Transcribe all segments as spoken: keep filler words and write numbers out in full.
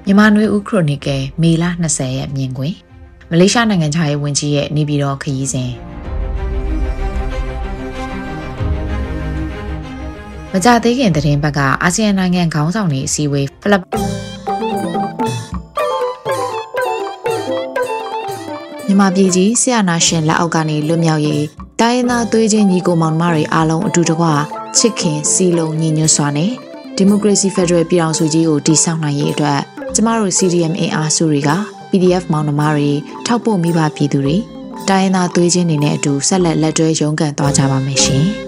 မြန်မာနွေဦးခရိုနီကယ်မေလ၂၀ရက်မြင်ကွင်းမလေးရှားနိုင်ငံခြားရေးဝန်ကြီးရဲ့နေပြည်တော်ခရီးစဉ်မကြသေးခင်သတင်းဘက်ကအာဆီယံနိုင်ငံခေါင်းဆောင်တွေအစည်းအဝေးဖိလစ်မြန်မာပြည်ကြီးဆရာနာရှင်လက်အောက်ကနေလွတ်မြောက်ရေးတိုင်းရင်းသားသွေးချင်းညီကိုမောင်နှမတွေအားလုံးအတူတကွချစ်ခင်စီလုံးညီညွတ်စွာနဲ့ဒီမိုကရေစီဖက်ဒရယ်ပြည်ထောင်စုကြီးကိုတည်ဆောက်နိုင်ရေးအတွက်ကျမတို့ စီ ဒီ အမ် အင်အားစုတွေက ပီ ဒီ အက်ဖ် မောင်နှမတွေထောက်ပို့မိဘပြည်သူတွေတိုင်းရင်းသားသွေးချင်းတွေနဲ့အတူဆက်လက်လက်တွဲရုန်းကန်သွားကြပါမယ်ရှင်။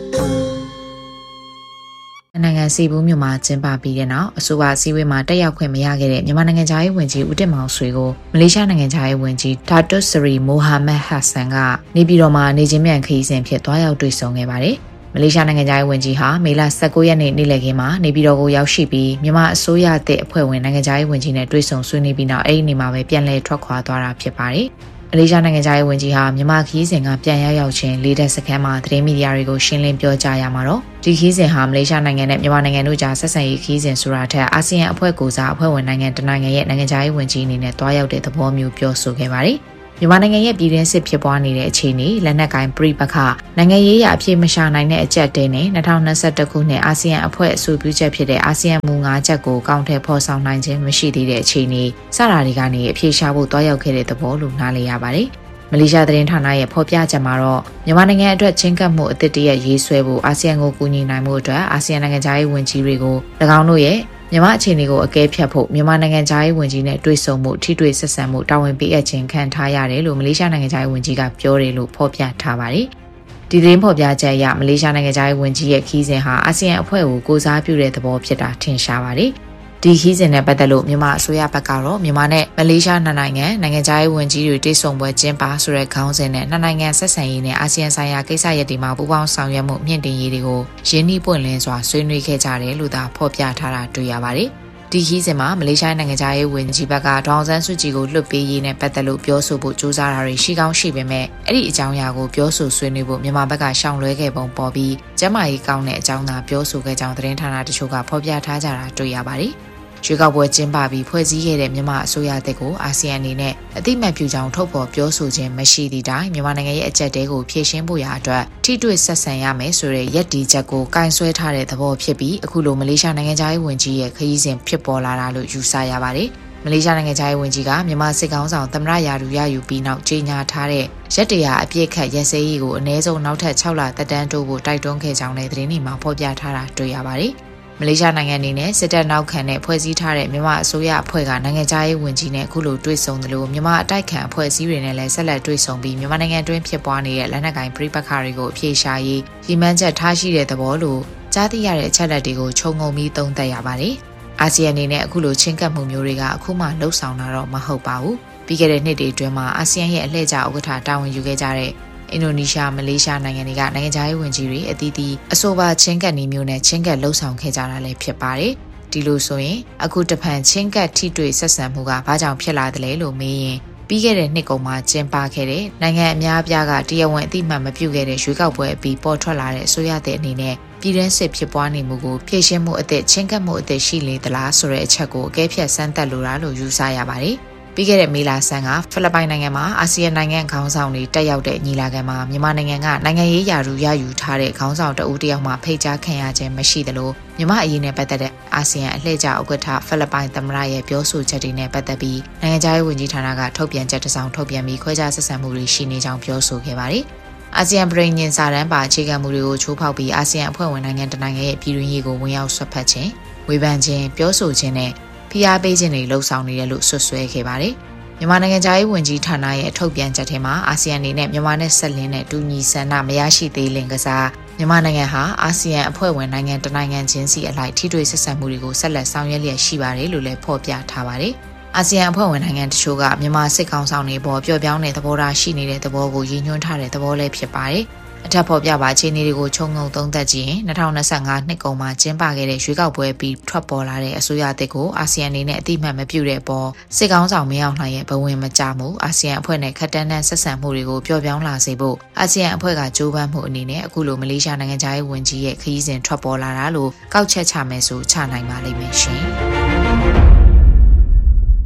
နိုင်ငံစီဘူးမြို့မှာကျင်းပပြီးတဲ့နောက်အဆိုပါစည်းဝေးမှာတက်ရောက်ခွင့်မရခဲ့တဲ့မြန်မာနိုင်ငံသားရေးဝန်ကြီးဦးတင်မောင်ဆွေကိုမလေးရှားနိုင်ငံသားရေးဝန်ကြီးဒါတွတ်စရီမိုဟာမက်ဟတ်ဆန်ကနေပြည်တော်မှာနေချင်းမြန်ခရီးစဉ်ဖြစ်သွားရောက်တွေ့ဆုံခဲ့ပါတယ်။မလေးရှားနိုင်ငံသားရေးဝန်ကြီးဟာမေလ၁၉ရက်နေ့နေ့လည်ခင်းမှာနေပြည်တော်ကိုရောက်ရှိပြီးမြန်မာအစိုးရတဲ့အဖွဲ့ဝင်နိုင်ငံသားရေးဝန်ကြီးနဲ့တွေ့ဆုံဆွေးနွေးပြီးနောက်အဲ့ဒီနေ့မှာပဲပြန်လည်ထွက်ခွာသွားတာဖြစ်ပါတယ်။မလေးရှားနိုင်ငံသားရေးဝန်ကြီးဟာမြန်မာခရီးစဉ်ကပြန်ရောက်ရောက်ချင်းလေးတက်စခန်းမှာသတင်းမီဒီယာတွေကိုရှင်းလင်းပြောကြားရမှာတော့ဒီခရီးစဉ်ဟာမလေးရှားနိုင်ငံနဲ့မြန်မာနိုင်ငံတို့ကြားဆက်ဆံရေးခရီးစဉ်ဆိုတာထက်အာဆီယံအဖွဲ့ကိုစားအဖွဲ့ဝင်နိုင်ငံတနိုင်ငံရဲ့နိုင်ငံသားရေးဝန်ကြီးအနေနဲ့တွားရောက်တဲ့သဘောမျိုးပြောဆိုခဲ့ပါတယ်။မြန်မာနိုင်ငံရဲ့ပြည်တွင်းစစ်ဖြစ်ပွားနေတဲ့အခြေအနေလက်နက်ကိုင်ပြည်ပခနိုင်ငံရေးအဖြစ်မရှာနိုင်တဲ့အကြက်တဲနဲ့၂၀၂၁ခုနှစ်အာဆီယံအဖွဲ့အဆိုပြုချက်ဖြစ်တဲ့အာဆီယံမူ၅ချက်ကိုကောင်းထည့်ဖော်ဆောင်နိုင်ခြင်းမရှိသေးတဲ့အခြေအနေစတာတွေကနေအပြေရှားဖို့တွားရောက်ခဲ့တဲ့သဘောလို့နားလည်ရပါတယ်။မလေးရှားသတင်းဌာနရဲ့ဖော်ပြချက်မှာတော့မြန်မာနိုင်ငံအတွက်ချင်းကပ်မှုအသစ်တရက်ရေးဆွဲဖို့အာဆီယံကိုကူညီနိုင်မှုအတွက်အာဆီယံနိုင်ငံသားရေးဝန်ကြီးတွေကို၎င်းတို့ရဲ့မြန်မာအခြေအနေကိုအကဲဖြတ်ဖို့မြန်မာနိုင်ငံသားရေးဝန်ကြီးနဲ့တွေ့ဆုံမှုထိတွေ့ဆက်ဆံမှုတာဝန်ပေးအပ်ခြင်းခံထားရတယ်လို့မလေးရှားနိုင်ငံသားရေးဝန်ကြီးကပြောတယ်လို့ဖော်ပြထားပါတယ်။ဒီသတင်းဖော်ပြချက်အရမလေးရှားနိုင်ငံသားရေးဝန်ကြီးရဲ့ခီးစဉ်ဟာအာဆီယံအဖွဲ့ကိုကိုစားပြုတဲ့သဘောဖြစ်တာထင်ရှားပါတယ်။ဒီခီးစဉ်နဲ့ပတ်သက်လို့မြန်မာအစိုးရဘက်ကတော့မြန်မာနဲ့မလေးရှားနှစ်နိုင်ငံနိုင်ငံသားရေးဝန်ကြီးတွေတွေ့ဆုံပွဲကျင်းပဆိုတဲ့ခေါင်းစဉ်နဲ့နှစ်နိုင်ငံဆက်ဆံရေးနဲ့အာဆီယံဆိုင်ရာကိစ္စရပ်တွေမှာပူးပေါင်းဆောင်ရွက်မှုမြင့်တင်ရေးတွေကိုရင်းနှီးပွင့်လင်းစွာဆွေးနွေးခဲ့ကြတယ်လို့သာဖော်ပြထားတာတွေ့ရပါတယ်။ဒီခီးစဉ်မှာမလေးရှားနိုင်ငံသားရေးဝန်ကြီးဘက်ကဒေါအောင်ဆန်းစုကြည်ကိုလွှတ်ပေးရေးနဲ့ပတ်သက်လို့ပြောဆိုဖို့ကြိုးစားတာတွေရှိကောင်းရှိပေမဲ့အဲ့ဒီအကြောင်းအရာကိုပြောဆိုဆွေးနွေးဖို့မြန်မာဘက်ကရှောင်လွှဲခဲ့ပုံပေါ်ပြီးကျမကြီးကောင်းတဲ့အကြောင်းသာပြောဆိုခဲ့ကြောင်းသတင်းဌာနတချို့ကဖော်ပြထားကြတာတွေ့ရပါတယ်။ရွေးကောက်ပွဲကျင်းပပြီးဖွဲ့စည်းခဲ့တဲ့မြန်မာအစိုးရတပ်ကိုအာဆီယံအနေနဲ့အသိမှတ်ပြုကြောင်းထုတ်ဖော်ပြောဆိုခြင်းမရှိသည့်တိုင်မြန်မာနိုင်ငံရဲ့အကြက်တဲကိုဖြည့်ရှင်းဖို့ရာအတွက်ထိတွေ့ဆက်ဆံရမယ်ဆိုတဲ့ရည်တည်ချက်ကိုကင်ဆွဲထားတဲ့သဘောဖြစ်ပြီးအခုလိုမလေးရှားနိုင်ငံသားရေးဝန်ကြီးရဲ့ခရီးစဉ်ဖြစ်ပေါ်လာတာလို့ယူဆရပါတယ်။မလေးရှားနိုင်ငံသားရေးဝန်ကြီးကမြန်မာစစ်ကောင်ဆောင်သမ္မတရာထူးရယူပြီးနောက်ကြေညာထားတဲ့ရက်တရာအပြည့်ခတ်ရက်စဲရေးကိုအနည်းဆုံးနောက်ထပ်၆လသက်တမ်းတိုးဖို့တိုက်တွန်းခဲ့ကြောင်းလည်းသတင်းတွေမှာဖော်ပြထားတာတွေ့ရပါတယ်။မလေးရှားနိုင်ငံအနေနဲ့စစ်တပ်နောက်ခံနဲ့ဖွဲ့စည်းထားတဲ့မြန်မာအစိုးရအဖွဲ့ကနိုင်ငံသားရေးဝန်ကြီးနဲ့အခုလိုတွေ့ဆုံတယ်လို့မြန်မာအတိုက်ခံအဖွဲ့အစည်းတွေနဲ့လည်းဆက်လက်တွေ့ဆုံပြီးမြန်မာနိုင်ငံတွင်းဖြစ်ပွားနေတဲ့လက်နက်ကိုင်ပြည်ပခါတွေကိုအပြေရှားရေးရည်မှန်းချက်ထားရှိတဲ့သဘောလို့ကြားသိရတဲ့အချက်အလက်တွေကိုခြုံငုံပြီးသုံးသပ်ရပါတယ်။အာဆီယံအနေနဲ့အခုလိုချင်းကပ်မှုမျိုးတွေကအခုမှလှုပ်ဆောင်တာတော့မဟုတ်ပါဘူး။ပြီးခဲ့တဲ့နှစ်တွေအတွင်းမှာအာဆီယံရဲ့အလှည့်ကျဥက္ကဋ္ဌတာဝန်ယူခဲ့ကြတဲ့အင်ဒိုနီးရှားမလေးရှားနိုင်ငံတွေကနိုင်ငံသားရေးဝန်ကြီးတွေအသီးသီးအဆိုပါချင်းကပ်နည်းမျိုးနဲ့ချင်းကပ်လှုပ်ဆောင်ခဲ့ကြတာလည်းဖြစ်ပါတယ်။ဒီလိုဆိုရင်အခုတဖန်ချင်းကပ်ထိတွေ့ဆက်ဆံမှုကဘာကြောင့်ဖြစ်လာသလဲလို့မေးရင်ပြီးခဲ့တဲ့နှစ်ကုန်မှာကျင်းပခဲ့တဲ့နိုင်ငံအများအပြားကတရားဝင်အသိမှတ်မပြုခဲ့တဲ့ရွေးကောက်ပွဲအပြီးပေါ်ထွက်လာတဲ့အစိုးရတဲ့အနေနဲ့ပြည်တွင်းစစ်ဖြစ်ပွားနေမှုကိုဖြည့်ရှင်းမှုအသစ်ချင်းကပ်မှုအသစ်ရှိလေသလားဆိုတဲ့အချက်ကိုအကဲဖြတ်စမ်းသပ်လိုတာလို့ယူဆရပါတယ်။ပြီးခဲ့တဲ့မေလဆန်းကဖိလစ်ပိုင်နိုင်ငံမှာအာဆီယံနိုင်ငံခေါင်းဆောင်တွေတက်ရောက်တဲ့ညီလာခံမှာမြန်မာနိုင်ငံကနိုင်ငံရေးရာထူးရယူထားတဲ့ခေါင်းဆောင်တဦးတယောက်မှဖိတ်ကြားခံရခြင်းမရှိသလိုမြန်မာအရေးနဲ့ပတ်သက်တဲ့အာဆီယံအလှည့်ကျဥက္ကဋ္ဌဖိလစ်ပိုင်သမ္မတရဲ့ပြောဆိုချက်တွေနဲ့ပတ်သက်ပြီးနိုင်ငံခြားရေးဝန်ကြီးဌာနကထုတ်ပြန်ချက်တစ်စောင်ထုတ်ပြန်ပြီးခွဲခြားဆက်ဆံမှုတွေရှိနေကြောင်းပြောဆိုခဲ့ပါတယ်။အာဆီယံပြည်ညင်စာတမ်းပါအခြေခံမှုတွေကိုချိုးဖောက်ပြီးအာဆီယံအဖွဲ့ဝင်နိုင်ငံတနိုင်ငံရဲ့ပြည်တွင်းရေးကိုဝင်ရောက်ဆွတ်ဖက်ခြင်းဝေဖန်ခြင်းပြောဆိုခြင်းနဲ့ဖိအားပေးခြင်းတွေလှုံ့ဆော်နေတယ်လို့ဆွဆွဲခဲ့ပါတယ်။မြန်မာနိုင်ငံသားရေးဝန်ကြီးဌာနရဲ့ထုတ်ပြန်ချက်ထဲမှာအာဆီယံအနေနဲ့မြန်မာနဲ့ဆက်လင်းတဲ့တူညီဆန္ဒမရရှိသေးလင်ကစားမြန်မာနိုင်ငံဟာအာဆီယံအဖွဲ့ဝင်နိုင်ငံတနိုင်ငံချင်းစီအလိုက်ထိတွေ့ဆက်ဆံမှုတွေကိုဆက်လက်ဆောင်ရွက်လျက်ရှိပါတယ်လို့လည်းဖော်ပြထားပါတယ်။အာဆီယံအဖွဲ့ဝင်နိုင်ငံတချို့ကမြန်မာစစ်ကောင်ဆောင်တွေပေါ်ပျော့ပြောင်းတဲ့သဘောထားရှိနေတဲ့သဘောကိုရည်ညွှန်းထားတဲ့သဘောလည်းဖြစ်ပါတယ်။အထက်ဖော်ပြပါအခြေအနေတွေကိုခြုံငုံသုံးသပ်ကြည့်ရင်၂၀၂၅နှစ်ကုန်မှာကျင်းပခဲ့တဲ့ရွေးကောက်ပွဲပြီးထွက်ပေါ်လာတဲ့အစိုးရအသစ်ကိုအာဆီယံအနေနဲ့အတိအမှတ်မပြုတဲ့အပေါ်စစ်ကောင်ဆောင်မင်းအောင်လှိုင်ရဲ့ဘဝင်မကျမှုအာဆီယံအဖွဲ့နဲ့ခက်တန်းတန်းဆက်ဆံမှုတွေကိုပျော့ပြောင်းလာစေဖို့အာဆီယံအဖွဲ့ကကြိုးပမ်းမှုအနေနဲ့အခုလိုမလေးရှားနိုင်ငံသားရေးဝန်ကြီးရဲ့ခရီးစဉ်ထွက်ပေါ်လာတာလို့ကောက်ချက်ချမယ်ဆိုချနိုင်ပါလိမ့်မယ်ရှင်။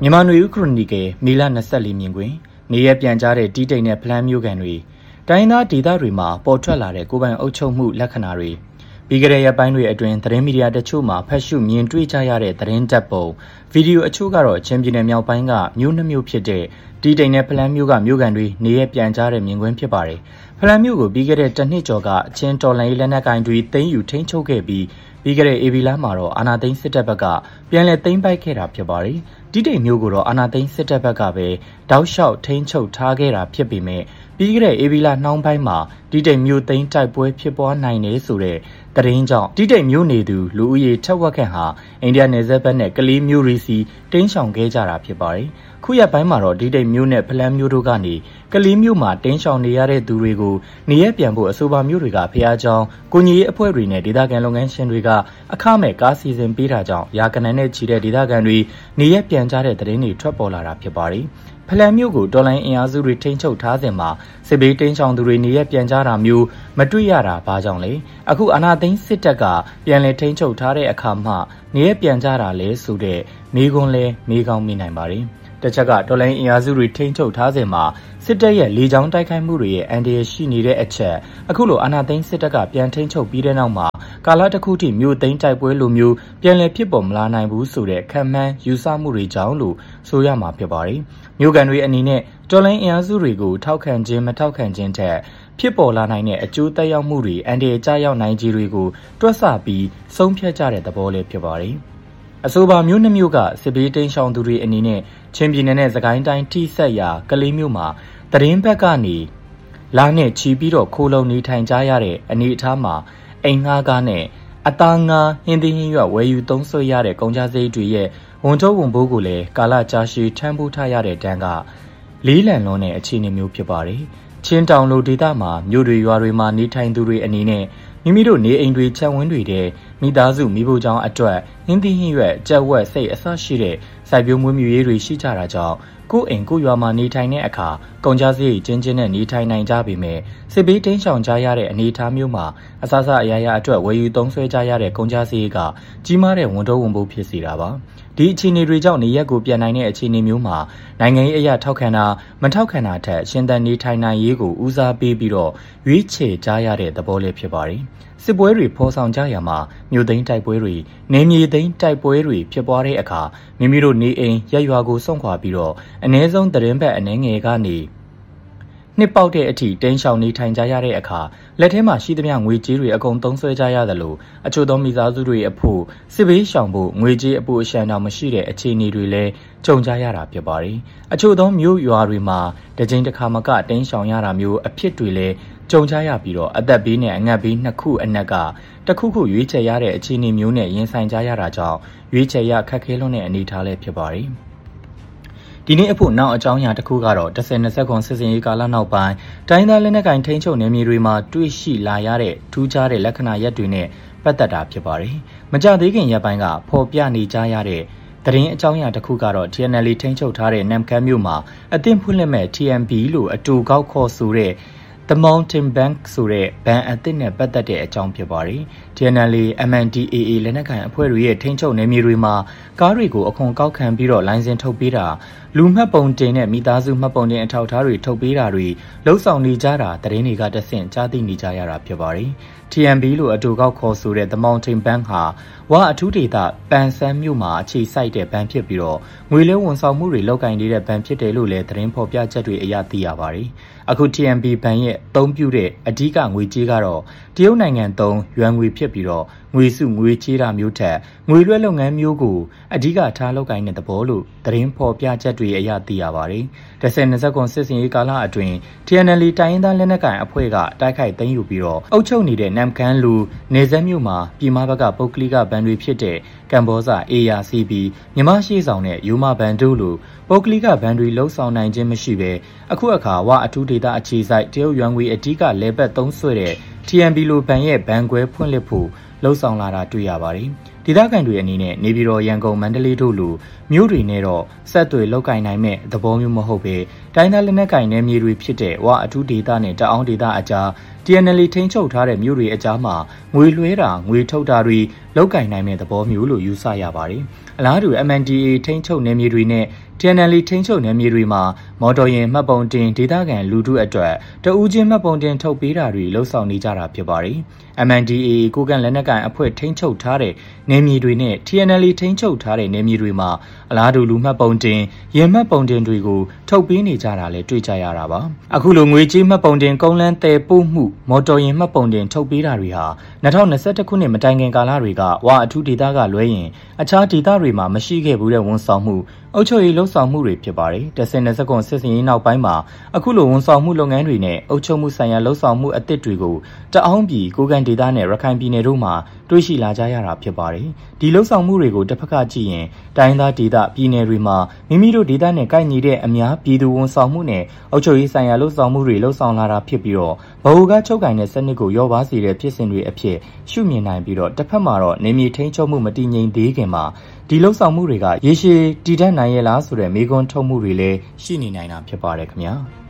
မြန်မာနွေဦးခရိုနီကယ်မေလ၂၄မြင်ကွင်းနေရပြန်ကြားတဲ့တီးတိမ်တဲ့ဖလန်းမျိုးကန်တွေတိုင်းသားဒေသတွေမှာပေါ်ထွက်လာတဲ့ကိုယ်ပိုင်အုပ်ချုပ်မှုလက္ခဏာတွေပြီးကြတဲ့ရက်ပိုင်းတွေအတွင်းသတင်းမီဒီယာတချို့မှာဖတ်ရှုမြင်တွေ့ကြရတဲ့သတင်းတပ်ပုံဗီဒီယိုအချို့ကတော့ချင်းပြည်နယ်မြောက်ပိုင်းကမြို့နှမျိုးဖြစ်တဲ့တီးတိမ်တဲ့ဖလန်းမျိုးကမျိုးကန်တွေနေရပြန်ကြားတဲ့မြင်ကွင်းဖြစ်ပါတယ်ဖလန်းမျိုးကိုပြီးကြတဲ့တစ်နှစ်ကျော်ကချင်းတော်လိုင်းလက်နက်ကိုင်တွေသိမ်းယူထိန်းချုပ်ခဲ့ပြီးပြီးကြတဲ့အေဗီလာမှာတော့အာနာသိန်းစစ်တပ်ဘက်ကပြန်လည်သိမ်းပိုက်ခဲ့တာဖြစ်ပါတယ်တီးတိမ်မျိုးကိုတော့အာနာသိန်းစစ်တပ်ဘက်ကပဲတောက်လျှောက်ထိန်းချုပ်ထားခဲ့တာဖြစ်ပေမဲ့ပြီးကြတဲ့အေဗီလာနှောင်းပိုင်းမှာတီးတိမ်မျိုးသိမ်းတိုက်ပွဲဖြစ်ပွားနိုင်တယ်ဆိုတဲ့သတင်းကြောင့်တီးတိမ်မျိုးနေသူလူဦးရေထက်ဝက်ခန့်ဟာအိန္ဒိယနယ်စပ်ဘက်နဲ့ကလေးမျိုးရီစီတင်းရှောင်ခဲ့ကြတာဖြစ်ပါတယ်ခုရက်ပိုင်းမှာတော့တီးတိမ်မျိုးနဲ့ဖလန်းမျိုးတို့ကနေကလေးမျိုးမှာတင်းရှောင်နေရတဲ့သူတွေကိုနေရပြန်ဖို့အဆိုပါမျိုးတွေကဖျားကြောင်းကိုညီရေးအဖွဲ့တွေနဲ့ဒေသခံလုပ်ငန်းရှင်တွေကအခမဲ့ကားစီစဉ်ပေးတာကြောင့်ရာကနန်းနဲ့ချီတဲ့ဒေသခံတွေနေရပြန်ကြတဲ့သတင်းတွေထွက်ပေါ်လာတာဖြစ်ပါတယ်ဖလန်မျိုးကိုတော်လိုင်းအင်အားစုတွေထိန်းချုပ်ထားစဉ်မှာစစ်ဘေးတင်းရှောင်သူတွေနေရပြန်ကြတာမျိုးမတွေ့ရတာဘာကြောင့်လဲအခုအာနာသိန်းစစ်တပ်ကပြန်လည်ထိန်းချုပ်ထားတဲ့အခါမှနေရပြန်ကြတာလဲဆိုတဲ့မိကွန်းလဲမိကောင်းမိနိုင်ပါတယ်တစ်ချက်ကတော်လိုင်းအင်အားစုတွေထိန်းချုပ်ထားစဉ်မှာစစ်တပ်ရဲ့လေကြောင်းတိုက်ခိုက်မှုတွေရဲ့အန်ဒီရရှိနေတဲ့အချက်အခုလိုအာနာသိန်းစစ်တပ်ကပြန်ထိန်းချုပ်ပြီးတဲ့နောက်မှာကာလတစ်ခုထိမြို့သိမ်းတိုက်ပွဲလိုမျိုးပြန်လည်ဖြစ်ပေါ်မလာနိုင်ဘူးဆိုတဲ့ခံမှန်းယူဆမှုတွေကြောင့်လို့ဆိုရမှာဖြစ်ပါတယ်မြို့ကန်တွေအနေနဲ့တော်လိုင်းအင်အားစုတွေကိုထောက်ခံခြင်းမထောက်ခံခြင်းထက်ဖြစ်ပေါ်လာနိုင်တဲ့အကျိုးသက်ရောက်မှုတွေအန်ဒီရကြားရောက်နိုင်ကြီးတွေကိုတွက်ဆပြီးဆုံးဖြတ်ကြတဲ့သဘောလေးဖြစ်ပါတယ်အဆိုပါမျိုးနှမျိုးကစစ်ဘေးတိမ်းရှောင်သူတွေအနေနဲ့ချင်းပြည်နယ်နဲ့စကိုင်းတိုင်းထိဆက်ရာကလေးမျိုးမှာတရင်ဘက်ကနေလာနဲ့ချီပြီးတော့ခိုးလုံနေထိုင်ကြရတဲ့အနေအထားမှာအိမ်ငှားကားနဲ့အသားငါးဟင်းသီးဟင်းရွက်ဝယ်ယူသုံးစွဲရတဲ့ကုန်ကြစည်တွေရဲ့ဝန်ထုတ်ဝန်ပိုးကိုလည်းကာလကြာရှည်ထမ်းပိုးထားရတဲ့တန်းကလေးလံလွန်တဲ့အခြေအနေမျိုးဖြစ်ပါတယ်ချင်းတောင်လိုဒေသမှာမြို့တွေရွာတွေမှာနေထိုင်သူတွေအနေနဲ့မိမိတို့နေအိမ်တွေချက်ဝန်းတွေတဲ့မိသားစုမိဖို့ကြောင့်အတွက်ဟင်းသီးဟင်းရွက်ကြက်ဝက်စိတ်အစရှိတဲ့စိုက်ပျိုးမွေးမြူရေးတွေရှိကြတာကြောင့်ကိုယ့်အိမ်ကိုယ့်ရွာမှာနေထိုင်တဲ့အခါကုန်ကြစည်ချင်းချင်းနဲ့နေထိုင်နိုင်ကြပေမဲ့စစ်ဘေးတင်းရှောင်ကြရတဲ့အနေအထားမျိုးမှာအစစအရာရာအတွက်ဝယ်ယူသုံးစွဲကြရတဲ့ကုန်ကြစည်ကကြီးမားတဲ့ဝန်တော့ဝန်ပိုးဖြစ်စေတာပါဒီအခြေအနေတွေကြောင့်နေရက်ကိုပြန်နိုင်တဲ့အခြေအနေမျိုးမှာနိုင်ငံရေးအရာထောက်ခံတာမထောက်ခံတာထက်ရှင်သန်နေထိုင်နိုင်ရေးကိုဦးစားပေးပြီးတော့ရွေးချယ်ကြရတဲ့သဘောလေးဖြစ်ပါတယ်စစ်ပွဲတွေဖော်ဆောင်ကြရမှာမြို့သိမ်းတိုက်ပွဲတွေနေမြေသိမ်းတိုက်ပွဲတွေဖြစ်ပွားတဲ့အခါမိမိတို့နေအိမ်ရက်ရွာကိုစွန့်ခွာပြီးတော့အ ਨੇ ဆုံးသတင်းဘက်အနှဲငယ်ကနေနှစ်ပေါက်တဲ့အထိတင်းရှောင်နေထိုင်ကြရတဲ့အခါလက်ထဲမှာရှိသမျှငွေကြေးတွေအကုန်သုံးစွဲကြရသလိုအချို့သောမိသားစုတွေအဖို့စစ်ဘေးရှောင်ဖို့ငွေကြေးအပိုအရှံတောင်မရှိတဲ့အခြေအနေတွေလည်းကြုံကြရတာဖြစ်ပါတယ်အချို့သောမြို့ရွာတွေမှာတကြိမ်တစ်ခါမကတင်းရှောင်ရတာမျိုးအဖြစ်တွေလည်းကြုံကြရပြီးတော့အသက်ဘေးနဲ့အငတ်ဘေးနှစ်ခုအနက်ကတစ်ခုခုရွေးချယ်ရတဲ့အခြေအနေမျိုးနဲ့ရင်ဆိုင်ကြရတာကြောင့်ရွေးချယ်ရခက်ခဲလွန်းတဲ့အနေအထားလည်းဖြစ်ပါတယ်ဒီနေ့အဖို့နောက်အကြောင်းအရာတစ်ခုကတော့တစ်ဆယ်နှစ်ဆက်ခွန်စစ်စင်ရေးကာလနောက်ပိုင်းတိုင်းသားလက်နက်ကိုင်ထိန်းချုပ်နယ်မြေတွေမှာတွေ့ရှိလာရတဲ့ထူးခြားတဲ့လက္ခဏာရပ်တွေနဲ့ပတ်သက်တာဖြစ်ပါတယ်။မကြသေးခင်ရက်ပိုင်းကဖော်ပြနေကြရတဲ့သတင်းအကြောင်းအရာတစ်ခုကတော့ T N L ထိန်းချုပ်ထားတဲ့နမ်ခမ်းမြို့မှာအသင့်ဖွင့်လှစ်မဲ့ T M B လို့အတူကောက်ခေါ်ဆိုတဲ့ The Mountain Bank ဆိုတဲ့ဘဏ်အသစ်နဲ့ပတ်သက်တဲ့အကြောင်းဖြစ်ပါတယ်။ T N L, M N D A A လက်နက်ကိုင်အဖွဲ့တွေရဲ့ထိန်းချုပ်နယ်မြေတွေမှာကားတွေကိုအခွန်ကောက်ခံပြီးတော့လိုင်စင်ထုတ်ပေးတာလူမှတ်ပုံတင်နဲ့မိသားစုမှတ်ပုံတင်အထောက်အထားတွေထုတ်ပေးတာတွေလှုပ်ဆောင်နေကြတာသတင်းတွေကတဆင့်ကြားသိနေကြရတာဖြစ်ပါတယ်။ T M B လို့အတူကောက်ခေါ်ဆိုတဲ့ The Mountain Bank ဟာဝါအထူးဒေသပန်ဆန်းမြို့မှာအခြေစိုက်တဲ့ဘဏ်ဖြစ်ပြီးတော့ငွေလဲဝန်ဆောင်မှုတွေလုပ်ကိုင်နေတဲ့ဘဏ်ဖြစ်တယ်လို့လည်းသတင်းဖော်ပြချက်တွေအရသိရပါတယ်။အခု T M B ဘဏ်ရဲ့အသုံးပြုတဲ့အဓိကငွေကြေးကတော့တရုတ်နိုင်ငံသုံးယွမ်ငွေဖြစ်ပြီးတော့ငွေစုငွေချေးတာမျိုးထက်ငွေလွှဲလုပ်ငန်းမျိုးကိုအဓိကထားလုပ်ကိုင်တဲ့သဘောလို့သတင်းဖော်ပြချက်တွေအရသိရပါတယ်။တစ်ဆယ်နှစ်ဆက်ခွန်စစ်စင်ရေးကာလအတွင်း T N L တိုင်းရင်းသားလက်နက်ကိုင်အဖွဲ့ကတိုက်ခိုက်သိမ်းယူပြီးတော့အုပ်ချုပ်နေတဲ့နမ်ခမ်းလူနေဆက်မြို့မှာပြည်မဘက်ကပုတ်ကလိကဘဏ်တွေဖြစ်တဲ့ကမ်ဘောဇာ A R C B မြန်မာရှိဆောင်နဲ့ယူမဘဏ်တို့လိုပုတ်ကလိကဘဏ်တွေလှုပ်ဆောင်နိုင်ခြင်းမရှိဘဲအခုအခါဝအထူးဒေသအခြေစိုက်တရုတ်ယွမ်ငွေအဓိကလဲပတ်သုံးဆွဲတဲ့ T M B လိုဘဏ်ရဲ့ဘဏ်ခွဲဖွင့်လှစ်ဖို့လှုပ်ဆောင်လာတာတွေ့ရပါတယ်။ဒေသခံတွေအနေနဲ့နေပြည်တော်ရန်ကုန်မန္တလေးတို့လိုမြို့တွေနဲ့တော့ဆက်သွယ်လောက်ကင်နိုင်မဲ့သဘောမျိုးမဟုတ်ပဲတိုင်းသားလက်နက်ကင်နယ်မြေတွေဖြစ်တဲ့ဝအထူးဒေသနဲ့တအောင်းဒေသအကြား T N L ထိန်းချုပ်ထားတဲ့မြို့တွေအကြားမှာငွေလွှဲတာငွေထုတ်တာတွေလောက်ကင်နိုင်မဲ့သဘောမျိုးလို့ယူဆရပါတယ်။အလားတူ M N D A ထိန်းချုပ်နယ်မြေတွေနဲ့ T N L ထိန်းချုပ်နယ်မြေတွေမှာမော်တော်ယာဉ်မှတ်ပုံတင်ဒေသခံလူထုအတွက်တဦးချင်းမှတ်ပုံတင်ထုတ်ပေးတာတွေလှုပ်ဆောင်နေကြတာဖြစ်ပါတယ်။ M N D A ကိုကန်လက်နက်ကန်အဖွဲ့ထိန်းချုပ်ထားတဲ့နယ်မြေတွေနဲ့ T N L ထိန်းချုပ်ထားတဲ့နယ်မြေတွေမှာအလားတူလူမှတ်ပုံတင်ယာဉ်မှတ်ပုံတင်တွေကိုထုတ်ပေးနေကြတာလည်းတွေ့ကြရတာပါ။အခုလိုငွေကြေးမှတ်ပုံတင်ကုန်းလန်းတဲပို့မှုမော်တော်ယာဉ်မှတ်ပုံတင်ထုတ်ပေးတာတွေဟာ၂၀၂၁ခုနှစ်မတိုင်ခင်ကာလတွေကဝအထူးဒေသကလွဲရင်အခြားဒေသတွေမှာမရှိခဲ့ဘူးတဲ့ဝန်ဆောင်မှုအုပ်ချုပ်ရေးလှုပ်ဆောင်မှုတွေဖြစ်ပါတယ်။တဆင်နှစ်စကွန်စစ်စင်ရေးနောက်ပိုင်းမှာအခုလိုဝန်ဆောင်မှုလုပ်ငန်းတွေနဲ့အုပ်ချုပ်မှုဆိုင်ရာလှုပ်ဆောင်မှုအသစ်တွေကိုတအောင်းပြည်ကိုကန်ဒေသနဲ့ရခိုင်ပြည်နယ်တို့မှာတွေ့ရှိလာကြရတာဖြစ်ပါတယ်။ဒီလှုပ်ဆောင်မှုတွေကိုတစ်ဖက်ကကြည့်ရင်တိုင်းသားဒေသပြည်နယ်တွေမှာမိမိတို့ဒေသနဲ့ကိုက်ညီတဲ့အများပြည်သူဝန်ဆောင်မှုနဲ့အုပ်ချုပ်ရေးဆိုင်ရာလှုပ်ဆောင်မှုတွေလှုပ်ဆောင်လာတာဖြစ်ပြီးတော့ဗဟိုကချုပ်ကင်တဲ့စနစ်ကိုရောပါစေတဲ့ဖြစ်စဉ်တွေအဖြစ်ရှုမြင်နိုင်ပြီးတော့တစ်ဖက်မှာတော့နေမြေထိန်းချုပ်မှုမတည်ငြိမ်သေးခင်မှာဒီလှုပ်ဆောင်မှုတွေကရေရှည်တည်တံ့နိုင်ရလားဆိုတဲ့မေးခွန်းထုတ်မှုတွေလည်းရှိနေနိုင်တာဖြစ်ပါတယ်ခင်ဗျာ